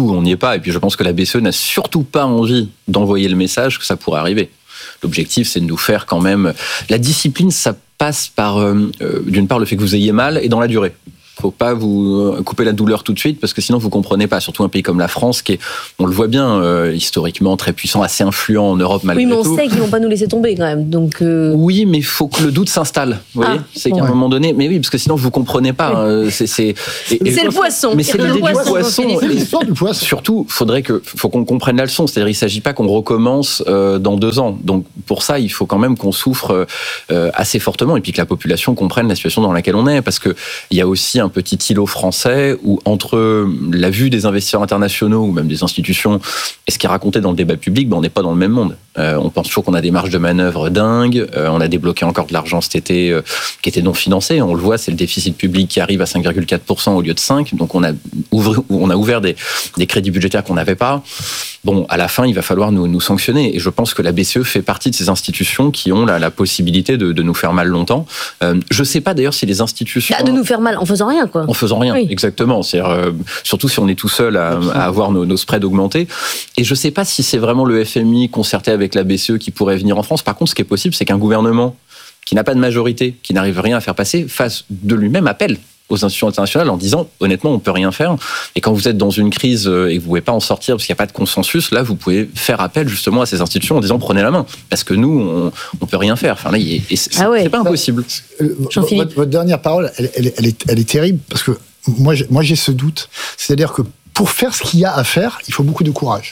Speaker 5: nous, on n'y est pas. Et puis, je pense que la BCE n'a surtout pas envie d'envoyer le message que ça pourrait arriver. L'objectif, c'est de nous faire quand même... La discipline, ça passe par, d'une part, le fait que vous ayez mal et dans la durée. Faut pas vous couper la douleur tout de suite parce que sinon vous comprenez pas. Surtout un pays comme la France qui est, on le voit bien, historiquement très puissant, assez influent en Europe malgré tout.
Speaker 3: Oui, mais on sait qu'ils vont pas nous laisser tomber quand même. Donc
Speaker 5: oui, mais il faut que le doute s'installe. Vous voyez, c'est qu'à un moment donné, mais oui, parce que sinon vous comprenez pas.
Speaker 3: C'est le poisson.
Speaker 5: Mais c'est l'idée du poisson.
Speaker 6: C'est
Speaker 5: Surtout, faut qu'on comprenne la leçon. C'est-à-dire, il s'agit pas qu'on recommence dans 2 ans. Donc pour ça, il faut quand même qu'on souffre assez fortement et puis que la population comprenne la situation dans laquelle on est, parce que il y a aussi un petit îlot français où entre la vue des investisseurs internationaux ou même des institutions et ce qui est raconté dans le débat public, on n'est pas dans le même monde. On pense toujours qu'on a des marges de manœuvre dingues, on a débloqué encore de l'argent cet été qui était non financé, on le voit, c'est le déficit public qui arrive à 5,4% au lieu de 5%, donc on a ouvert des crédits budgétaires qu'on n'avait pas. Bon, à la fin, il va falloir nous sanctionner. Et je pense que la BCE fait partie de ces institutions qui ont la possibilité de nous faire mal longtemps. Je ne sais pas d'ailleurs si les institutions...
Speaker 3: De nous faire mal en faisant rien, quoi.
Speaker 5: En faisant rien, oui. Exactement. C'est-à-dire, surtout si on est tout seul à avoir nos spreads augmentés. Et je ne sais pas si c'est vraiment le FMI concerté avec la BCE qui pourrait venir en France. Par contre, ce qui est possible, c'est qu'un gouvernement qui n'a pas de majorité, qui n'arrive rien à faire passer, fasse de lui-même appel aux institutions internationales en disant honnêtement on peut rien faire, et quand vous êtes dans une crise et que vous pouvez pas en sortir parce qu'il n'y a pas de consensus, là vous pouvez faire appel justement à ces institutions en disant prenez la main parce que nous on peut rien faire. Enfin là c'est pas impossible.
Speaker 6: Votre dernière parole elle est terrible parce que moi j'ai ce doute, c'est-à-dire que pour faire ce qu'il y a à faire il faut beaucoup de courage.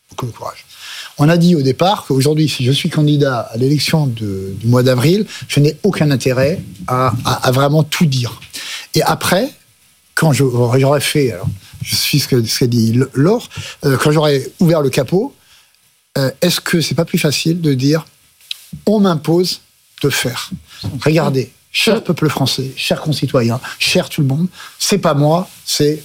Speaker 6: On a dit au départ qu'aujourd'hui, si je suis candidat à l'élection du mois d'avril, je n'ai aucun intérêt à vraiment tout dire. Et après, quand j'aurais fait, alors je suis ce qu'a dit Laure, quand j'aurais ouvert le capot, est-ce que c'est pas plus facile de dire on m'impose de faire? Regardez, cher peuple français, chers concitoyens, cher tout le monde, c'est pas moi, c'est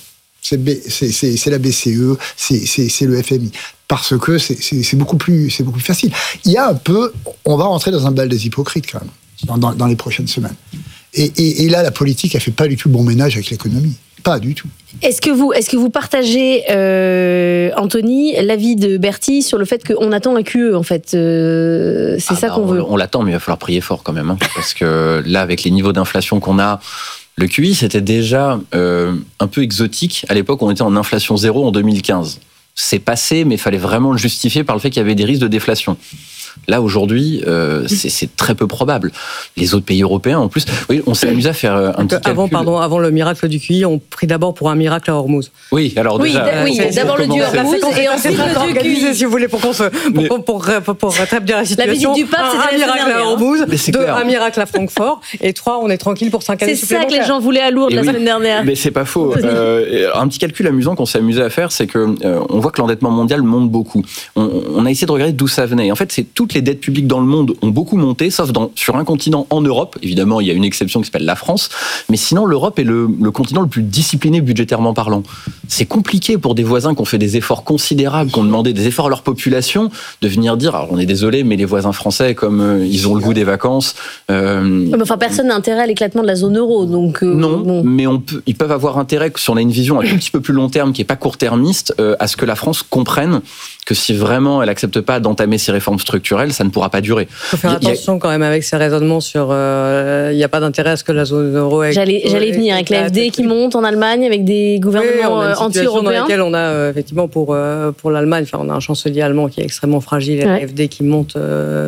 Speaker 6: la BCE, c'est le FMI. Parce que c'est beaucoup plus facile. Il y a un peu, on va rentrer dans un bal des hypocrites quand même, dans les prochaines semaines. Et là, la politique, elle fait pas du tout le bon ménage avec l'économie. Pas du tout.
Speaker 3: Est-ce que vous partagez, Anthony, l'avis de Bertie sur le fait qu'on attend un QE, en fait c'est ça qu'on veut.
Speaker 5: On l'attend, mais il va falloir prier fort quand même. Parce que là, avec les niveaux d'inflation qu'on a, le QI, c'était déjà un peu exotique. À l'époque, on était en inflation zéro en 2015. C'est passé, mais il fallait vraiment le justifier par le fait qu'il y avait des risques de déflation. Là, aujourd'hui, c'est très peu probable. Les autres pays européens, en plus, oui, on s'est amusé à faire un petit calcul.
Speaker 4: Avant le miracle du QI, on prit d'abord pour un miracle à Hormuz.
Speaker 5: Oui, alors déjà...
Speaker 3: d'abord le dieu Hormuz et ensuite le dieu QI.
Speaker 4: Si vous voulez, pour rétablir la situation.
Speaker 3: La visite du pape, c'était
Speaker 4: un miracle à Hormuz, un miracle à Francfort, et 3, on est tranquille pour 5 années supplémentaires.
Speaker 3: C'est ça que les gens voulaient à Lourdes la semaine dernière.
Speaker 5: Mais c'est pas faux. Un petit calcul amusant qu'on s'est amusé à faire, c'est que on voit que l'endettement mondial monte beaucoup. On a essayé de regarder d'où ça venait. En fait, c'est toutes les dettes publiques dans le monde ont beaucoup monté, sauf sur un continent en Europe. Évidemment, il y a une exception qui s'appelle la France, mais sinon, l'Europe est le continent le plus discipliné budgétairement parlant. C'est compliqué pour des voisins qui ont fait des efforts considérables, qui ont demandé des efforts à leur population, de venir dire, alors on est désolé, mais les voisins français, comme ils ont le goût des vacances...
Speaker 3: Enfin, personne n'a intérêt à l'éclatement de la zone euro, donc...
Speaker 5: Non, bon. Mais ils peuvent avoir intérêt, si on a une vision un tout petit peu plus long terme, qui n'est pas court-termiste, à ce que la France comprenne que si vraiment elle n'accepte pas d'entamer ses réformes structurelles, ça ne pourra pas durer.
Speaker 4: Il faut faire attention quand même avec ces raisonnements sur il n'y a pas d'intérêt à ce que la zone euro...
Speaker 3: J'allais venir avec l'AfD qui monte en Allemagne, avec des gouvernements anti-européens.
Speaker 4: Dans laquelle on a effectivement pour l'Allemagne, on a un chancelier allemand qui est extrêmement fragile, et l'AfD qui monte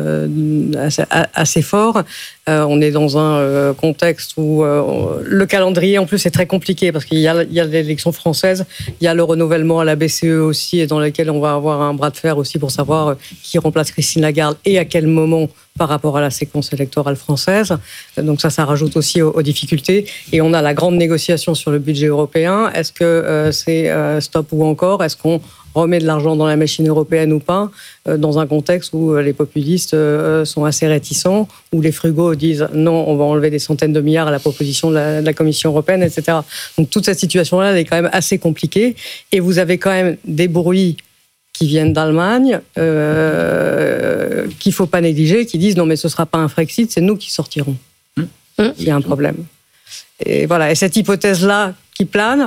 Speaker 4: assez fort. On est dans un contexte où le calendrier en plus est très compliqué parce qu'il y a l'élection française, il y a le renouvellement à la BCE aussi, et dans lequel on va avoir un bras de fer aussi pour savoir qui remplace Christine Lagarde et à quel moment par rapport à la séquence électorale française. Donc ça rajoute aussi aux difficultés. Et on a la grande négociation sur le budget européen. Est-ce que c'est stop ou encore? Est-ce qu'on remet de l'argent dans la machine européenne ou pas, dans un contexte où les populistes sont assez réticents, où les frugaux disent non, on va enlever des centaines de milliards à la proposition de la Commission européenne, etc. Donc toute cette situation-là, elle est quand même assez compliquée. Et vous avez quand même des bruits qui viennent d'Allemagne, qu'il ne faut pas négliger, qui disent non mais ce ne sera pas un Frexit, c'est nous qui sortirons. Il y a un problème. Et voilà. Et cette hypothèse-là qui plane,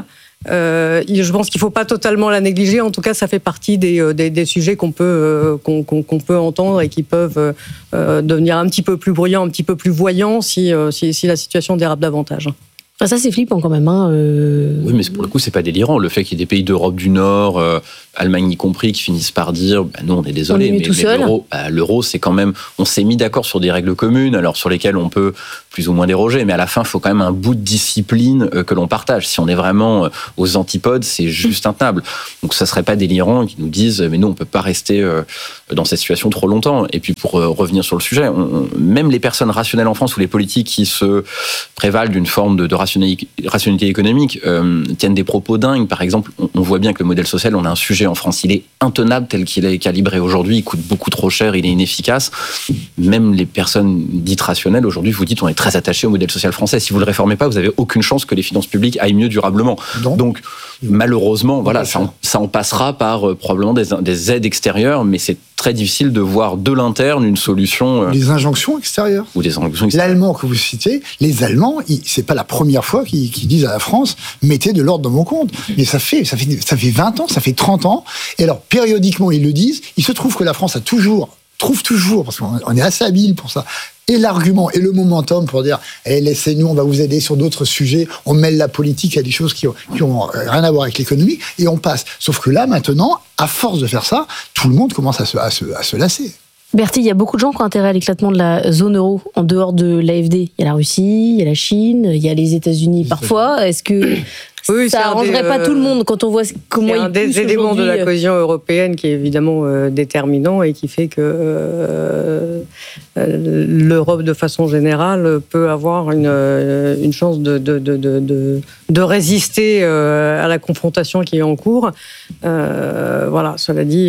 Speaker 4: Je pense qu'il ne faut pas totalement la négliger. En tout cas, ça fait partie des sujets qu'on peut entendre et qui peuvent devenir un petit peu plus bruyants, un petit peu plus voyants si la situation dérape davantage.
Speaker 3: Enfin, ça, c'est flippant quand même.
Speaker 5: Oui, mais pour le coup, c'est pas délirant. Le fait qu'il y ait des pays d'Europe du Nord, Allemagne y compris, qui finissent par dire nous, on est désolé, mais l'euro, c'est quand même. On s'est mis d'accord sur des règles communes, alors sur lesquelles on peut plus ou moins déroger, mais à la fin, il faut quand même un bout de discipline que l'on partage. Si on est vraiment aux antipodes, c'est juste intenable. Donc, ça serait pas délirant qu'ils nous disent mais nous, on peut pas rester dans cette situation trop longtemps. Et puis, pour revenir sur le sujet, même les personnes rationnelles en France ou les politiques qui se prévalent d'une forme de rationalité économique tiennent des propos dingues. Par exemple, on voit bien que le modèle social, on a un sujet en France, il est intenable tel qu'il est calibré aujourd'hui, il coûte beaucoup trop cher, il est inefficace. Même les personnes dites rationnelles, aujourd'hui, vous dites on est très attaché au modèle social français. Si vous le réformez pas, vous avez aucune chance que les finances publiques aillent mieux durablement. Donc malheureusement, voilà, ça en passera par probablement des aides extérieures, mais c'est très difficile de voir de l'interne une solution.
Speaker 6: Des injonctions extérieures.
Speaker 5: Ou des injonctions extérieures.
Speaker 6: L'allemand que vous citez, les Allemands, c'est pas la première fois qu'ils disent à la France mettez de l'ordre dans mon compte. Mais ça fait 20 ans, ça fait 30 ans. Et alors, périodiquement, ils le disent. Il se trouve que la France trouve toujours, parce qu'on est assez habile pour ça, et l'argument et le momentum pour dire laissez-nous, on va vous aider sur d'autres sujets, on mêle la politique à des choses qui ont rien à voir avec l'économie, et on passe. Sauf que là, maintenant, à force de faire ça, tout le monde commence à se lasser.
Speaker 3: Bertie, il y a beaucoup de gens qui ont intérêt à l'éclatement de la zone euro en dehors de l'AfD. Il y a la Russie, il y a la Chine, il y a les États-Unis parfois. Est-ce que ça n'arrangerait pas tout le monde quand on voit comment ils poussent aujourd'hui ? C'est un des éléments de
Speaker 4: la cohésion européenne qui est évidemment déterminant et qui fait que l'Europe, de façon générale, peut avoir une chance de résister à la confrontation qui est en cours. Voilà, cela dit...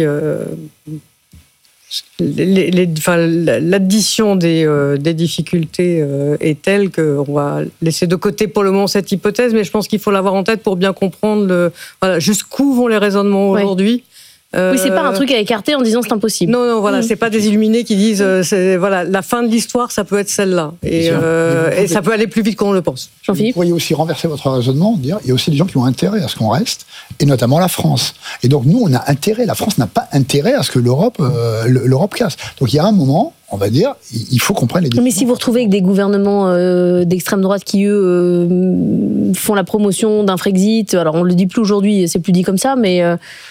Speaker 4: l'addition des difficultés est telle qu'on va laisser de côté pour le moment cette hypothèse, mais je pense qu'il faut l'avoir en tête pour bien comprendre jusqu'où vont les raisonnements aujourd'hui.
Speaker 3: Oui, c'est pas un truc à écarter en disant c'est impossible.
Speaker 4: Non, voilà, c'est pas des illuminés qui disent la fin de l'histoire, ça peut être celle-là. Et ça peut aller plus vite qu'on le pense.
Speaker 3: Jean-Philippe ?
Speaker 6: Vous pourriez aussi renverser votre raisonnement, dire il y a aussi des gens qui ont intérêt à ce qu'on reste, et notamment la France. Et donc nous, on a intérêt, la France n'a pas intérêt à ce que l'Europe casse. Donc il y a un moment, on va dire, il faut qu'on prenne les décisions.
Speaker 3: Mais si vous retrouvez avec des gouvernements d'extrême droite qui, eux, font la promotion d'un Frexit, alors on le dit plus aujourd'hui, c'est plus dit comme ça, mais...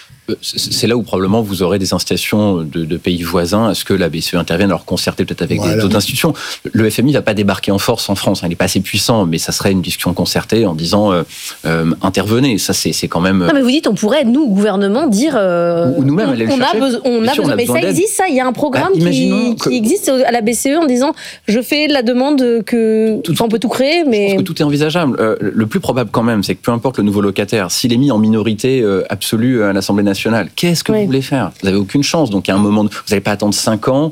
Speaker 5: C'est là où probablement vous aurez des incitations de pays voisins à ce que la BCE intervienne, alors concerter peut-être avec d'autres institutions. Le FMI ne va pas débarquer en force en France, il n'est pas assez puissant, mais ça serait une discussion concertée en disant intervenez. Ça, c'est quand même.
Speaker 3: Non, mais vous dites, on pourrait, nous, gouvernement, dire.
Speaker 5: Ou nous-mêmes, aller le chercher.
Speaker 3: On a besoin. Mais ça existe, ça. Il y a un programme qui existe à la BCE en disant je fais la demande que. On peut tout créer, mais.
Speaker 5: Je pense que tout est envisageable. Le plus probable, quand même, c'est que peu importe le nouveau locataire, s'il est mis en minorité absolue à l'Assemblée nationale, qu'est-ce que vous voulez faire ? Vous n'avez aucune chance. Donc, à un moment, vous n'allez pas attendre 5 ans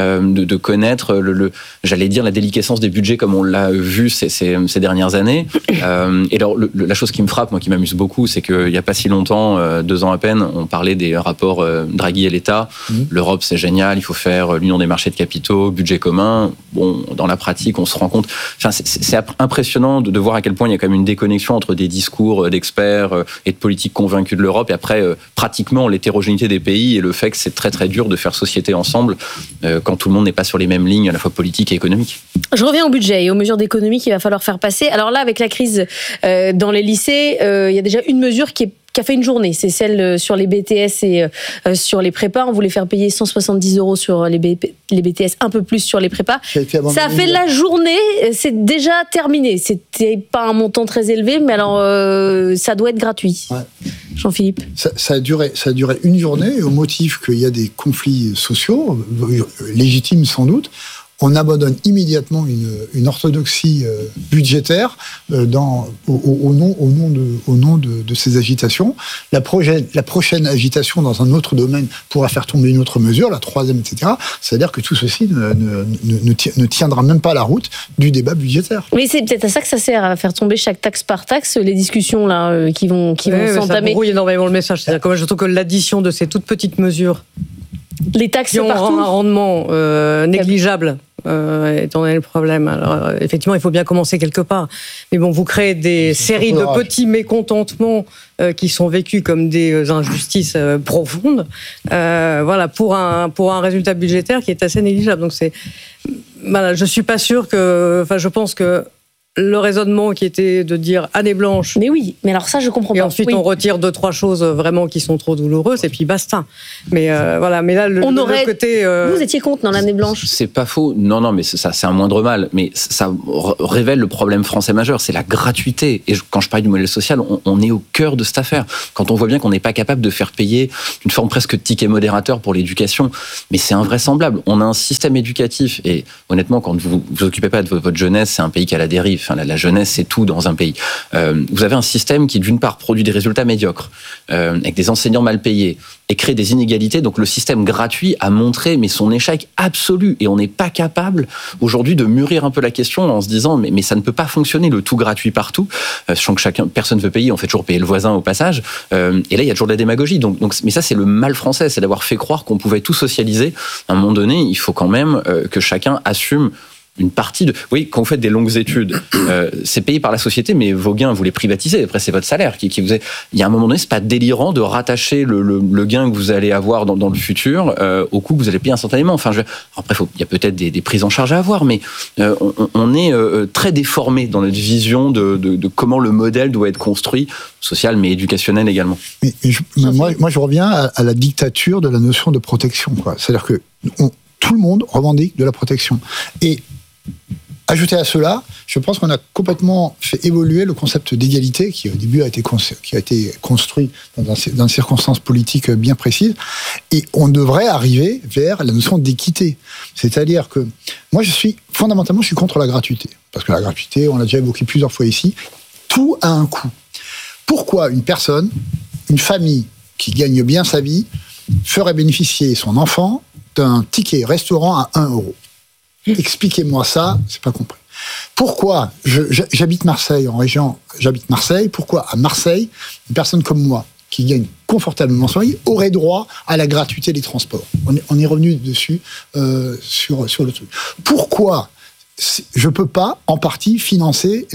Speaker 5: de connaître, j'allais dire, la déliquescence des budgets comme on l'a vu ces dernières années. Et alors, la chose qui me frappe, moi, qui m'amuse beaucoup, c'est qu'il n'y a pas si longtemps, 2 ans à peine, on parlait des rapports Draghi et l'État. L'Europe, c'est génial, il faut faire l'union des marchés de capitaux, budget commun. Bon, dans la pratique, on se rend compte... Enfin, c'est impressionnant de voir à quel point il y a quand même une déconnexion entre des discours d'experts et de politiques convaincus de l'Europe et après... pratiquement l'hétérogénéité des pays et le fait que c'est très très dur de faire société ensemble quand tout le monde n'est pas sur les mêmes lignes à la fois politiques et économiques.
Speaker 3: Je reviens au budget et aux mesures d'économie qu'il va falloir faire passer. Alors là, avec la crise dans les lycées, il y a déjà une mesure qui a fait une journée, c'est celle sur les BTS et sur les prépas. On voulait faire payer 170 € sur les BTS, un peu plus sur les prépas. Ça a fait la journée, c'est déjà terminé. C'était pas un montant très élevé, mais alors ça doit être gratuit. Ouais. Jean-Philippe.
Speaker 6: Ça a duré une journée au motif qu'il y a des conflits sociaux, légitimes sans doute. On abandonne immédiatement une orthodoxie budgétaire au nom de ces agitations. La prochaine agitation dans un autre domaine pourra faire tomber une autre mesure, la troisième, etc. C'est-à-dire que tout ceci ne tiendra même pas la route du débat budgétaire.
Speaker 3: Mais c'est peut-être à ça que ça sert, à faire tomber chaque taxe par taxe, les discussions là qui vont s'entamer.
Speaker 4: Ça brouille énormément le message. C'est-à-dire que moi, je trouve que l'addition de ces toutes petites mesures
Speaker 3: Les taxes
Speaker 4: qui ont
Speaker 3: partout.
Speaker 4: un rendement négligeable. Étant donné le problème. Alors, effectivement, il faut bien commencer quelque part. Mais bon, vous créez des séries de petits mécontentements qui sont vécus comme des injustices profondes. Voilà, pour un résultat budgétaire qui est assez négligeable. Donc voilà, je suis pas sûre que. Enfin, je pense que le raisonnement qui était de dire année blanche.
Speaker 3: Mais oui, mais alors ça, je comprends pas.
Speaker 4: Et ensuite, on retire 2-3 choses vraiment qui sont trop douloureuses et puis basta. Mais voilà, mais là, le côté.
Speaker 3: Vous étiez contre dans l'année blanche.
Speaker 5: C'est pas faux. Non, mais ça, c'est un moindre mal. Mais ça révèle le problème français majeur, c'est la gratuité. Et quand je parle du modèle social, on est au cœur de cette affaire. Quand on voit bien qu'on n'est pas capable de faire payer une forme presque de ticket modérateur pour l'éducation, mais c'est invraisemblable. On a un système éducatif et honnêtement, quand vous vous occupez pas de votre jeunesse, c'est un pays qui a la dérive. Enfin, la jeunesse, c'est tout dans un pays. Vous avez un système qui, d'une part, produit des résultats médiocres, avec des enseignants mal payés, et crée des inégalités. Donc le système gratuit a montré son échec absolu. Et on n'est pas capable, aujourd'hui, de mûrir un peu la question en se disant mais ça ne peut pas fonctionner, le tout gratuit partout. Sachant que personne ne veut payer, on fait toujours payer le voisin au passage. Et là, il y a toujours de la démagogie. Mais ça, c'est le mal français, c'est d'avoir fait croire qu'on pouvait tout socialiser. À un moment donné, il faut quand même que chacun assume une partie de... Oui, quand vous faites des longues études, c'est payé par la société, mais vos gains, vous les privatisez. Après, c'est votre salaire qui vous est... Il y a un moment donné, c'est pas délirant de rattacher le gain que vous allez avoir dans le futur au coût que vous allez payer instantanément. Enfin, après, il y a peut-être des prises en charge à avoir, mais on est très déformé dans notre vision de comment le modèle doit être construit, social, mais éducationnel également.
Speaker 6: Moi, je reviens à la dictature de la notion de protection, quoi. C'est-à-dire que tout le monde revendique de la protection. Et ajouté à cela, je pense qu'on a complètement fait évoluer le concept d'égalité qui au début a été construit dans des circonstances politiques bien précises, et on devrait arriver vers la notion d'équité. C'est-à-dire que moi je suis contre la gratuité, parce que la gratuité, on l'a déjà évoqué plusieurs fois ici, tout a un coût. Pourquoi une famille qui gagne bien sa vie ferait bénéficier son enfant d'un ticket restaurant à 1 euro? Expliquez-moi ça, c'est pas compris. Pourquoi j'habite Marseille, en région, j'habite Marseille, pourquoi à Marseille, une personne comme moi, qui gagne confortablement son vie, aurait droit à la gratuité des transports? On est revenu dessus sur le truc. Pourquoi je peux pas, en partie, financer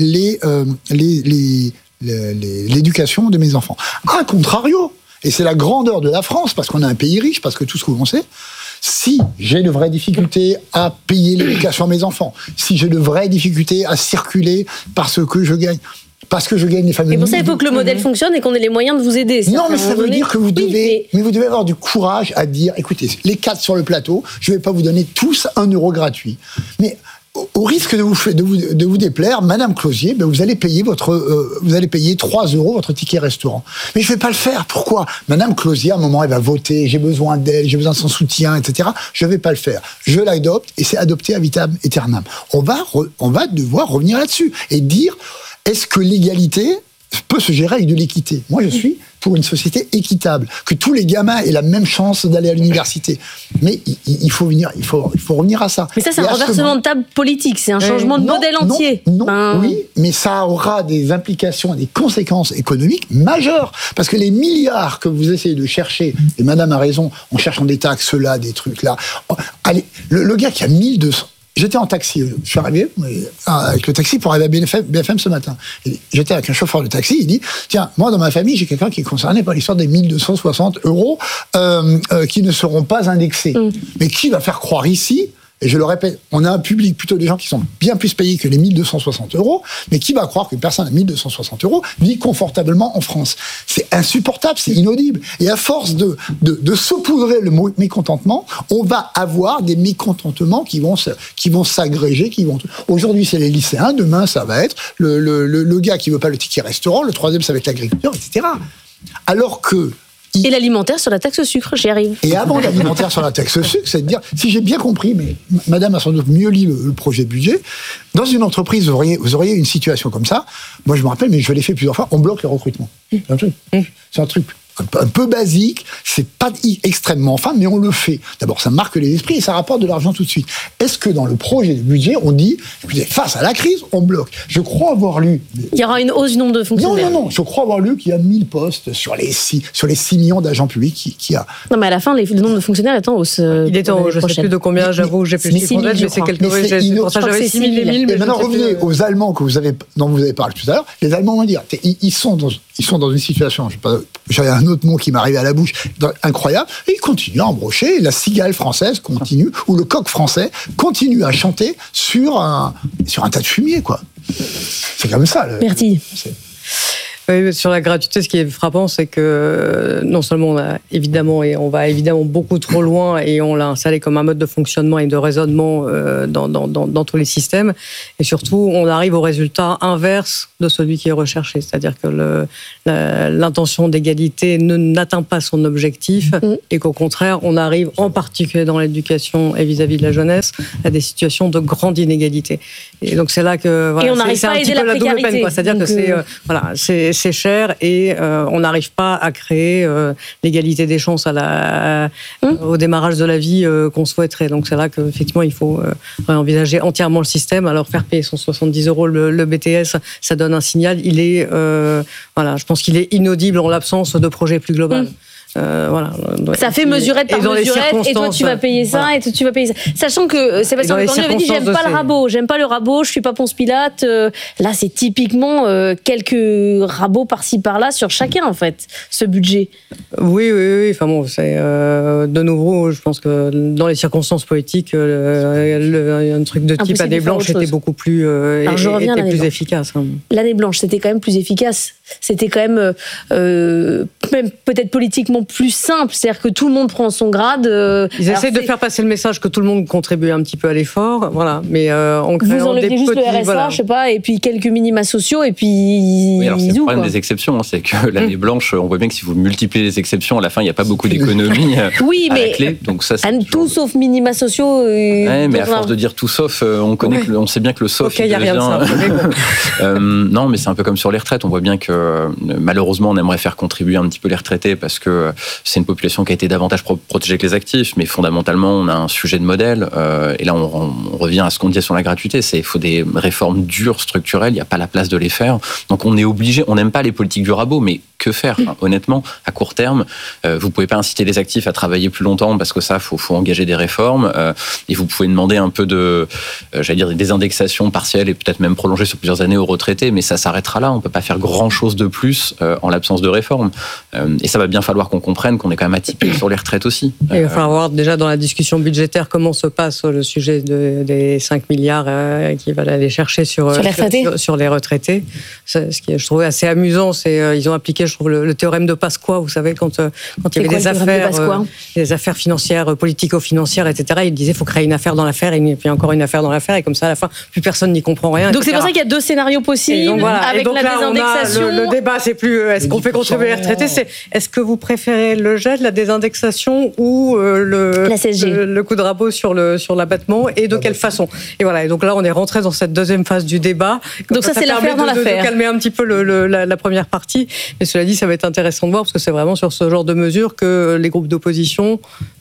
Speaker 6: l'éducation de mes enfants? A contrario, et c'est la grandeur de la France, parce qu'on a un pays riche, parce que tout ce que l'on sait, si j'ai de vraies difficultés à payer l'éducation à mes enfants, si j'ai de vraies difficultés à circuler parce que je gagne les familles.
Speaker 3: Et pour ça, il faut que le modèle fonctionne et qu'on ait les moyens de vous aider.
Speaker 6: Non, mais ça veut dire que vous devez avoir du courage à dire, écoutez, les 4 sur le plateau, je ne vais pas vous donner tous 1 euro gratuit. Mais au risque de vous déplaire, Madame Closier, vous allez payer 3 euros votre ticket restaurant. Mais je vais pas le faire. Pourquoi? Madame Closier, à un moment, elle va voter, j'ai besoin d'elle, j'ai besoin de son soutien, etc. Je vais pas le faire. Je l'adopte, et c'est adopté à vitam aeternam. On va devoir revenir là-dessus et dire, est-ce que l'égalité peut se gérer avec de l'équité? Moi, je suis pour une société équitable, que tous les gamins aient la même chance d'aller à l'université. Mais il faut revenir à ça.
Speaker 3: Mais ça, c'est un renversement de table politique, c'est un changement de modèle entier.
Speaker 6: Oui, mais ça aura des implications, des conséquences économiques majeures. Parce que les milliards que vous essayez de chercher, et Madame a raison, en cherchant des taxes là, des trucs là. Allez, le gars qui a 1200... J'étais en taxi, je suis arrivé avec le taxi pour arriver à BFM ce matin. J'étais avec un chauffeur de taxi, il dit, tiens, moi dans ma famille, j'ai quelqu'un qui est concerné par l'histoire des 1260 euros qui ne seront pas indexés. Mais qui va faire croire ici, et je le répète, on a un public, plutôt des gens qui sont bien plus payés que les 1260 euros, mais qui va croire qu'une personne à 1260 euros vit confortablement en France? C'est insupportable, c'est inaudible. Et à force de saupoudrer le mot mécontentement, on va avoir des mécontentements qui vont s'agréger, aujourd'hui c'est les lycéens, demain ça va être le gars qui veut pas le ticket restaurant, le troisième ça va être l'agriculteur, etc. Alors que...
Speaker 3: Et l'alimentaire sur la taxe sucre, j'y arrive.
Speaker 6: Et avant l'alimentaire sur la taxe sucre, c'est de dire, si j'ai bien compris, mais Madame a sans doute mieux lu le projet de budget, dans une entreprise, vous auriez une situation comme ça. Moi, je me rappelle, mais je l'ai fait plusieurs fois, on bloque le recrutement. C'est un truc un peu basique, c'est pas extrêmement fin, mais on le fait. D'abord, ça marque les esprits et ça rapporte de l'argent tout de suite. Est-ce que dans le projet de budget, on dit, écoutez, face à la crise, on bloque? Je crois avoir lu...
Speaker 3: Il y aura une hausse du nombre de fonctionnaires.
Speaker 6: Non, je crois avoir lu qu'il y a 1000 postes sur les 6 millions d'agents publics qui a...
Speaker 3: Non, mais à la fin, le nombre de fonctionnaires est en hausse.
Speaker 4: Il est en hausse, je ne sais plus de combien, j'avoue, j'ai plus de chiffres en tête, mais c'est quelques... C'est pour ça que j'avais 6 000 et 1000.
Speaker 6: Et maintenant, revenez aux Allemands dont vous avez parlé tout à l'heure. Les Allemands vont dire, ils sont dans une situation, j'avais un autre mot qui m'arrivait à la bouche, incroyable, et ils continuent à embrocher, la cigale française continue, ou le coq français continue à chanter sur un tas de fumier, quoi. C'est comme ça.
Speaker 3: Merci.
Speaker 4: Oui, sur la gratuité, ce qui est frappant, c'est que non seulement on va évidemment beaucoup trop loin et on l'a installé comme un mode de fonctionnement et de raisonnement dans tous les systèmes, et surtout on arrive au résultat inverse de celui qui est recherché, c'est-à-dire que l'intention d'égalité n'atteint pas son objectif et qu'au contraire on arrive en particulier dans l'éducation et vis-à-vis de la jeunesse à des situations de grande inégalité. Et donc c'est là que
Speaker 3: et on n'arrive pas à aider la précarité.
Speaker 4: Double peine, quoi. C'est-à-dire que c'est cher et on n'arrive pas à créer l'égalité des chances au démarrage de la vie qu'on souhaiterait. Donc c'est là qu'effectivement il faut envisager entièrement le système. Alors faire payer 170 € le BTS, ça donne un signal. Je pense qu'il est inaudible en l'absence de projet plus global.
Speaker 3: Ça fait mesurette par mesurette, et toi tu vas payer ça, et toi tu vas payer ça. Sachant que Sébastien Lecornu avait dit j'aime pas le rabot, je suis pas Ponce Pilate. Là c'est typiquement quelques rabots par-ci par-là sur chacun en fait, ce budget. Oui.
Speaker 4: Enfin bon, c'est de nouveau, je pense que dans les circonstances politiques, un truc de type année blanche était beaucoup plus efficace.
Speaker 3: L'année blanche, c'était quand même plus efficace. C'était quand même peut-être politiquement plus simple, c'est-à-dire que tout le monde prend son grade.
Speaker 4: Ils essaient de faire passer le message que tout le monde contribue un petit peu à l'effort, voilà. Mais en créant
Speaker 3: vous enlevez juste le RSA, je sais pas, et puis quelques minima sociaux, et puis.
Speaker 5: Oui, alors c'est le problème des exceptions, c'est que l'année blanche, on voit bien que si vous multipliez les exceptions, à la fin, il n'y a pas beaucoup d'économies à la clé. Donc ça, c'est
Speaker 3: tout sauf minima sociaux.
Speaker 5: Mais à force de dire tout sauf, on sait bien que le sauf.
Speaker 4: Il y a rien de ça.
Speaker 5: Non, mais c'est un peu comme sur les retraites. On voit bien que malheureusement, on aimerait faire contribuer un petit peu les retraités parce que c'est une population qui a été davantage protégée que les actifs, mais fondamentalement, on a un sujet de modèle. Et là, on revient à ce qu'on disait sur la gratuité. Il faut des réformes dures, structurelles. Il n'y a pas la place de les faire. Donc, on est obligé. On n'aime pas les politiques du rabot, mais que faire, honnêtement, à court terme? Vous pouvez pas inciter les actifs à travailler plus longtemps parce que ça, faut engager des réformes. Et vous pouvez demander un peu des indexations partielles et peut-être même prolongées sur plusieurs années aux retraités, mais ça s'arrêtera là. On peut pas faire grand-chose de plus en l'absence de réforme. Et ça va bien falloir qu'on comprenne qu'on est quand même atypique sur les retraites aussi.
Speaker 4: Il va falloir voir déjà dans la discussion budgétaire comment se passe le sujet des 5 milliards qui va aller chercher sur les retraités. Ce qui je trouvais assez amusant, c'est ils ont appliqué, je trouve, le théorème de Pasqua, vous savez, quand il y avait des affaires financières, politico-financières, etc. Ils disaient il faut créer une affaire dans l'affaire et puis encore une affaire dans l'affaire, et comme ça à la fin plus personne n'y comprend rien.
Speaker 3: Donc c'est pour ça qu'il y a deux scénarios possibles avec la désindexation.
Speaker 4: Le débat, c'est plus est-ce qu'on fait contribuer les retraités, c'est est-ce que vous préférez le jet, la désindexation ou le coup de rabot sur l'abattement, et de quelle façon. Et voilà. Et donc là, on est rentré dans cette deuxième phase du débat.
Speaker 3: Donc ça c'est l'affaire dans l'affaire.
Speaker 4: De calmer un petit peu la première partie. Mais cela dit, ça va être intéressant de voir parce que c'est vraiment sur ce genre de mesures que les groupes d'opposition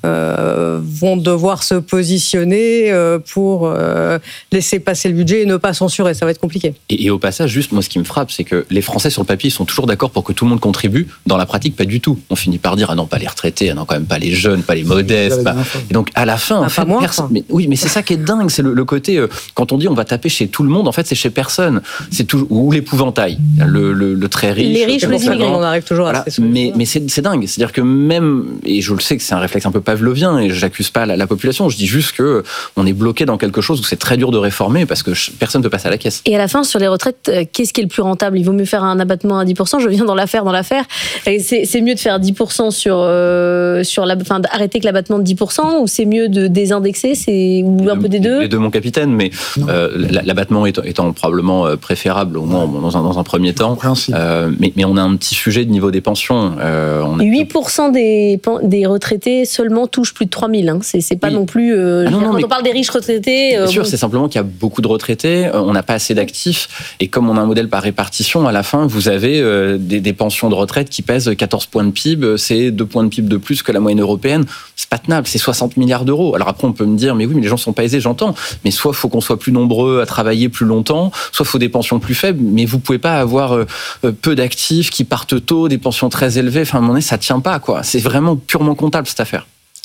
Speaker 4: vont devoir se positionner pour laisser passer le budget et ne pas censurer. Ça va être compliqué.
Speaker 5: Et au passage, juste moi, ce qui me frappe, c'est que les Français sur le papier sont toujours d'accord pour que tout le monde contribue. Dans la pratique, pas du tout. On finit par dire ah non, pas les retraités, ah non, quand même pas les jeunes, pas les modestes. Et donc à la fin, mais c'est ça qui est dingue, c'est le côté quand on dit on va taper chez tout le monde, en fait c'est chez personne. C'est tout, ou l'épouvantail, le très riche.
Speaker 3: Les riches, les immigrés.
Speaker 4: On arrive toujours à
Speaker 5: mais c'est dingue. C'est-à-dire que même, et je le sais que c'est un réflexe un peu pavlovien, et j'accuse pas la population, je dis juste que on est bloqué dans quelque chose où c'est très dur de réformer parce que personne ne peut passer à la caisse.
Speaker 3: Et à la fin, sur les retraites, qu'est-ce qui est le plus rentable? Il vaut mieux faire un abattement à 10%. Je viens dans l'affaire. C'est mieux de faire 10% 10% arrêter que l'abattement de 10%, ou c'est mieux de désindexer, ou un peu des deux?
Speaker 5: Les deux, mon capitaine, mais l'abattement étant probablement préférable, au moins dans un premier temps. Mais on a un petit sujet de niveau des pensions.
Speaker 3: 8% des retraités seulement touchent plus de 3 000. Hein. C'est pas non plus... quand on parle des riches retraités...
Speaker 5: Bien sûr, c'est simplement qu'il y a beaucoup de retraités, on n'a pas assez d'actifs, et comme on a un modèle par répartition, à la fin, vous avez des pensions de retraite qui pèsent 14 points de PIB, c'est 2 points de PIB de plus que la moyenne européenne. C'est pas tenable, c'est 60 milliards d'euros. Alors après, on peut me dire, mais oui, mais les gens sont pas aisés, j'entends. Mais soit il faut qu'on soit plus nombreux à travailler plus longtemps, soit il faut des pensions plus faibles, mais vous pouvez pas avoir peu d'actifs qui partent tôt, des pensions très élevées. Enfin, à un moment donné, ça tient pas, quoi. C'est vraiment purement comptable, cette affaire.
Speaker 3: Jean-Philippe ?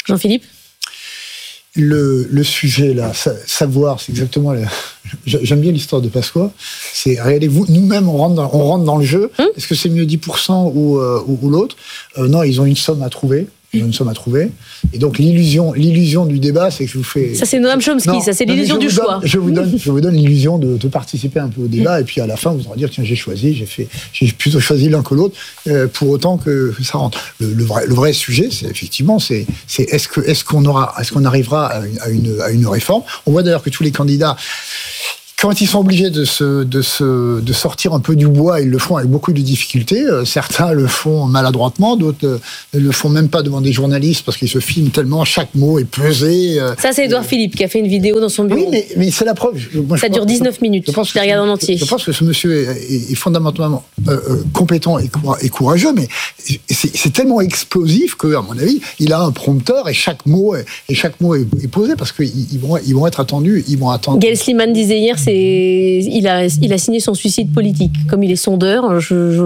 Speaker 6: Le sujet, là, savoir, c'est exactement... J'aime bien l'histoire de Pasqua. C'est, regardez, nous-mêmes, on rentre dans le jeu. Est-ce que c'est mieux 10% ou l'autre ? Non, ils ont une somme à trouver. Et donc, l'illusion du débat, c'est que je vous fais...
Speaker 3: Ça, c'est Noam Chomsky, ça, c'est l'illusion du choix.
Speaker 6: Je vous donne l'illusion de participer un peu au débat, et puis à la fin, vous aurez dire, tiens, j'ai plutôt choisi l'un que l'autre, pour autant que ça rentre. Le vrai sujet, c'est effectivement, est-ce qu'on arrivera à une réforme ? On voit d'ailleurs que tous les candidats, quand ils sont obligés de sortir un peu du bois, ils le font avec beaucoup de difficultés. Certains le font maladroitement, d'autres ne le font même pas devant des journalistes parce qu'ils se filment tellement, chaque mot est pesé.
Speaker 3: Ça, c'est Édouard Philippe qui a fait une vidéo dans son bureau.
Speaker 6: Oui, mais c'est la preuve.
Speaker 3: Ça dure 19 minutes. Je l'ai regardé en entier.
Speaker 6: Je pense que ce monsieur est fondamentalement compétent et courageux, mais c'est tellement explosif qu'à mon avis, il a un prompteur et chaque mot est posé parce qu'ils vont être attendus.
Speaker 3: Gaël Slimane disait hier, il a signé son suicide politique. Comme il est sondeur,
Speaker 6: en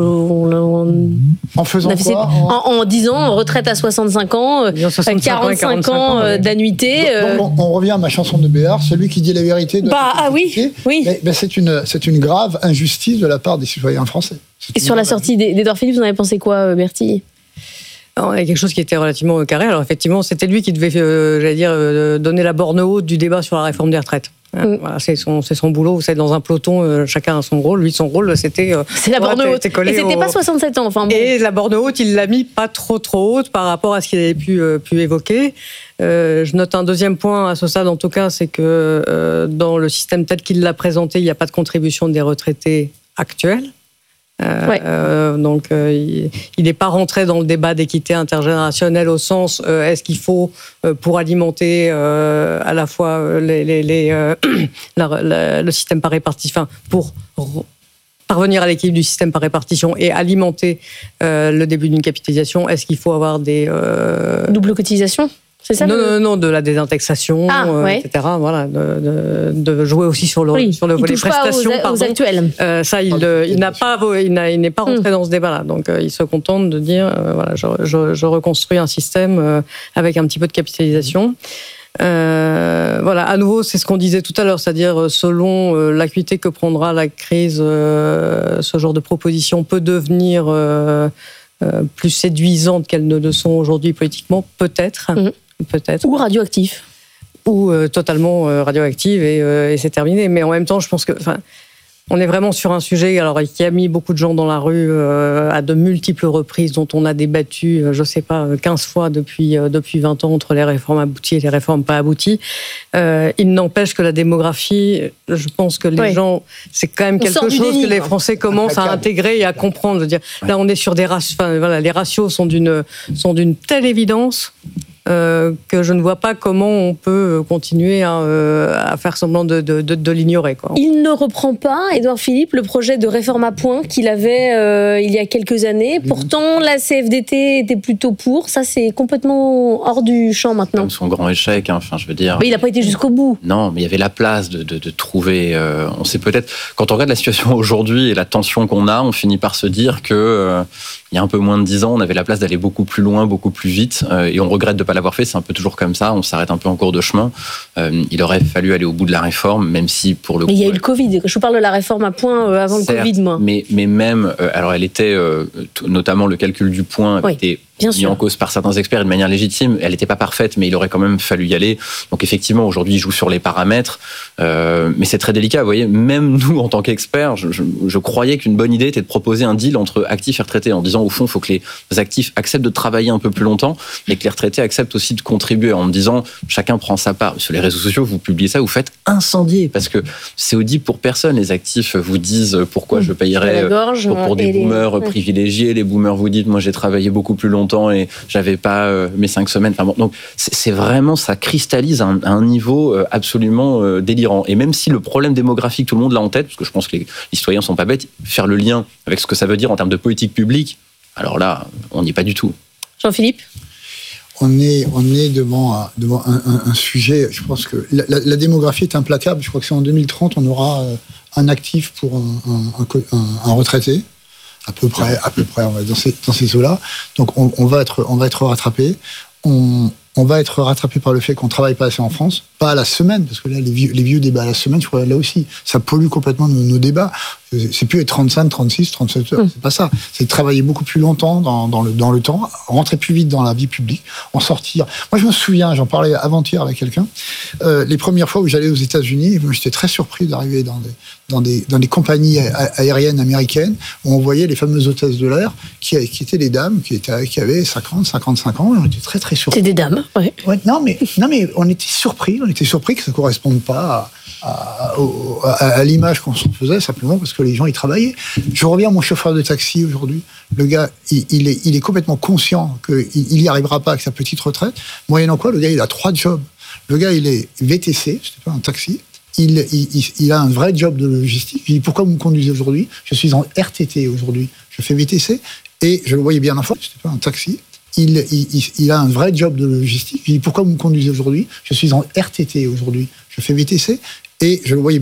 Speaker 6: faisant quoi
Speaker 3: en disant retraite à 65 ans, 45 ans d'annuité.
Speaker 6: On revient à ma chanson de Béard, celui qui dit la vérité.
Speaker 3: Oui.
Speaker 6: Mais c'est une grave injustice de la part des citoyens français.
Speaker 3: Et sur la sortie d'Édouard Philippe, vous en avez pensé quoi, Bertille ?
Speaker 4: Il y a quelque chose qui était relativement carré. Alors effectivement, c'était lui qui devait, donner la borne haute du débat sur la réforme des retraites. Voilà, c'est son boulot. Vous savez, dans un peloton, chacun a son rôle. Lui, son rôle, c'était...
Speaker 3: c'est la borne haute. Et c'était pas 67 ans. Enfin, bon.
Speaker 4: Et la borne haute, il l'a mis pas trop haute par rapport à ce qu'il avait pu évoquer. Je note un deuxième point à ce stade, en tout cas, c'est que dans le système tel qu'il l'a présenté, il n'y a pas de contribution des retraités actuels. Donc, il n'est pas rentré dans le débat d'équité intergénérationnelle au sens est-ce qu'il faut, pour alimenter à la fois le système par répartition, pour parvenir à l'équilibre du système par répartition et alimenter le début d'une capitalisation, est-ce qu'il faut avoir des...
Speaker 3: double cotisation ? C'est ça,
Speaker 4: non, de la désindexation, etc. Voilà, de jouer aussi sur le volet prestations.
Speaker 3: Aux actuels.
Speaker 4: Ça, il n'est pas rentré dans ce débat-là. Donc, il se contente de dire, je reconstruis un système avec un petit peu de capitalisation. Voilà, à nouveau, c'est ce qu'on disait tout à l'heure, c'est-à-dire selon l'acuité que prendra la crise, ce genre de proposition peut devenir plus séduisante qu'elles ne le sont aujourd'hui politiquement, peut-être.
Speaker 3: Ou radioactif.
Speaker 4: Ou totalement radioactive et c'est terminé. Mais en même temps, je pense que... On est vraiment sur un sujet qui a mis beaucoup de gens dans la rue à de multiples reprises, dont on a débattu, 15 fois depuis 20 ans entre les réformes abouties et les réformes pas abouties. Il n'empêche que la démographie, je pense que les gens, c'est quand même quelque chose que les Français commencent à intégrer et à comprendre. Je veux dire, là, on est sur des ratios, les ratios sont d'une telle évidence que je ne vois pas comment on peut continuer à faire semblant de l'ignorer, quoi.
Speaker 3: Il ne reprend pas, Édouard Philippe, le projet de réforme à points qu'il avait il y a quelques années. Pourtant, la CFDT était plutôt pour. Ça, c'est complètement hors du champ maintenant.
Speaker 5: Son grand échec, je veux dire...
Speaker 3: Mais il n'a pas été jusqu'au bout.
Speaker 5: Non, mais il y avait la place de trouver... on sait peut-être... Quand on regarde la situation aujourd'hui et la tension qu'on a, on finit par se dire que... il y a un peu moins de 10 ans, on avait la place d'aller beaucoup plus loin, beaucoup plus vite, et on regrette de ne pas l'avoir fait. C'est un peu toujours comme ça, on s'arrête un peu en cours de chemin. Il aurait fallu aller au bout de la réforme, même si pour le coup...
Speaker 3: Mais il y a eu le Covid, je vous parle de la réforme à points avant le Covid, moi.
Speaker 5: Mais même, alors elle était, notamment le calcul du point, était mis en cause par certains experts de manière légitime. Elle n'était pas parfaite, mais il aurait quand même fallu y aller. Donc effectivement, aujourd'hui, il joue sur les paramètres, mais c'est très délicat. Vous voyez, même nous, en tant qu'experts, je croyais qu'une bonne idée était de proposer un deal entre actifs et retraités, en disant, au fond, il faut que les actifs acceptent de travailler un peu plus longtemps, mais que les retraités acceptent aussi de contribuer, en me disant, chacun prend sa part. Sur les réseaux sociaux, vous publiez ça, vous faites incendier, parce que c'est audible pour personne. Les actifs vous disent pourquoi je payerais pour des boomers privilégiés. Les boomers vous disent, moi, j'ai travaillé beaucoup plus longtemps et j'avais pas mes 5 semaines. Enfin bon, donc c'est vraiment, ça cristallise à un niveau absolument délirant. Et même si le problème démographique, tout le monde l'a en tête, parce que je pense que les citoyens sont pas bêtes, faire le lien avec ce que ça veut dire en termes de politique publique, alors là, on n'y est pas du tout.
Speaker 3: Jean-Philippe ?
Speaker 6: On est devant un sujet, je pense que la démographie est implacable. Je crois que c'est en 2030, on aura un actif pour un retraité. À peu près, on va dans ces eaux-là. Donc, on va être rattrapé. On va être rattrapé par le fait qu'on ne travaille pas assez en France, pas à la semaine, parce que là, les vieux débats à la semaine, je crois là aussi, ça pollue complètement nos débats. C'est plus être 35, 36, 37 heures, c'est pas ça. C'est travailler beaucoup plus longtemps dans le temps, rentrer plus vite dans la vie publique, en sortir. Moi, je me souviens, j'en parlais avant-hier avec quelqu'un, les premières fois où j'allais aux États-Unis, j'étais très surpris d'arriver dans des compagnies aériennes américaines où on voyait les fameuses hôtesses de l'air qui étaient des dames qui avaient 50, 55 ans, et on était très très surpris.
Speaker 3: C'est des dames, oui.
Speaker 6: Ouais, non mais on était surpris que ça ne corresponde pas à l'image qu'on se faisait, simplement parce que les gens y travaillaient. Je reviens à mon chauffeur de taxi aujourd'hui. Le gars, il est complètement conscient qu'il n'y arrivera pas avec sa petite retraite. Moyennant quoi, le gars, il a 3 jobs. Le gars, il est VTC, c'était pas un taxi. Il a un vrai job de logistique. Il dit, pourquoi vous me conduisez aujourd'hui ? Je suis en RTT aujourd'hui. Je fais VTC. Et je le voyais bien en fois, c'était pas un taxi. Il a un vrai job de logistique. Il dit, pourquoi vous me conduisez aujourd'hui ? Je suis en RTT aujourd'hui. Je fais VTC. Et je le voyais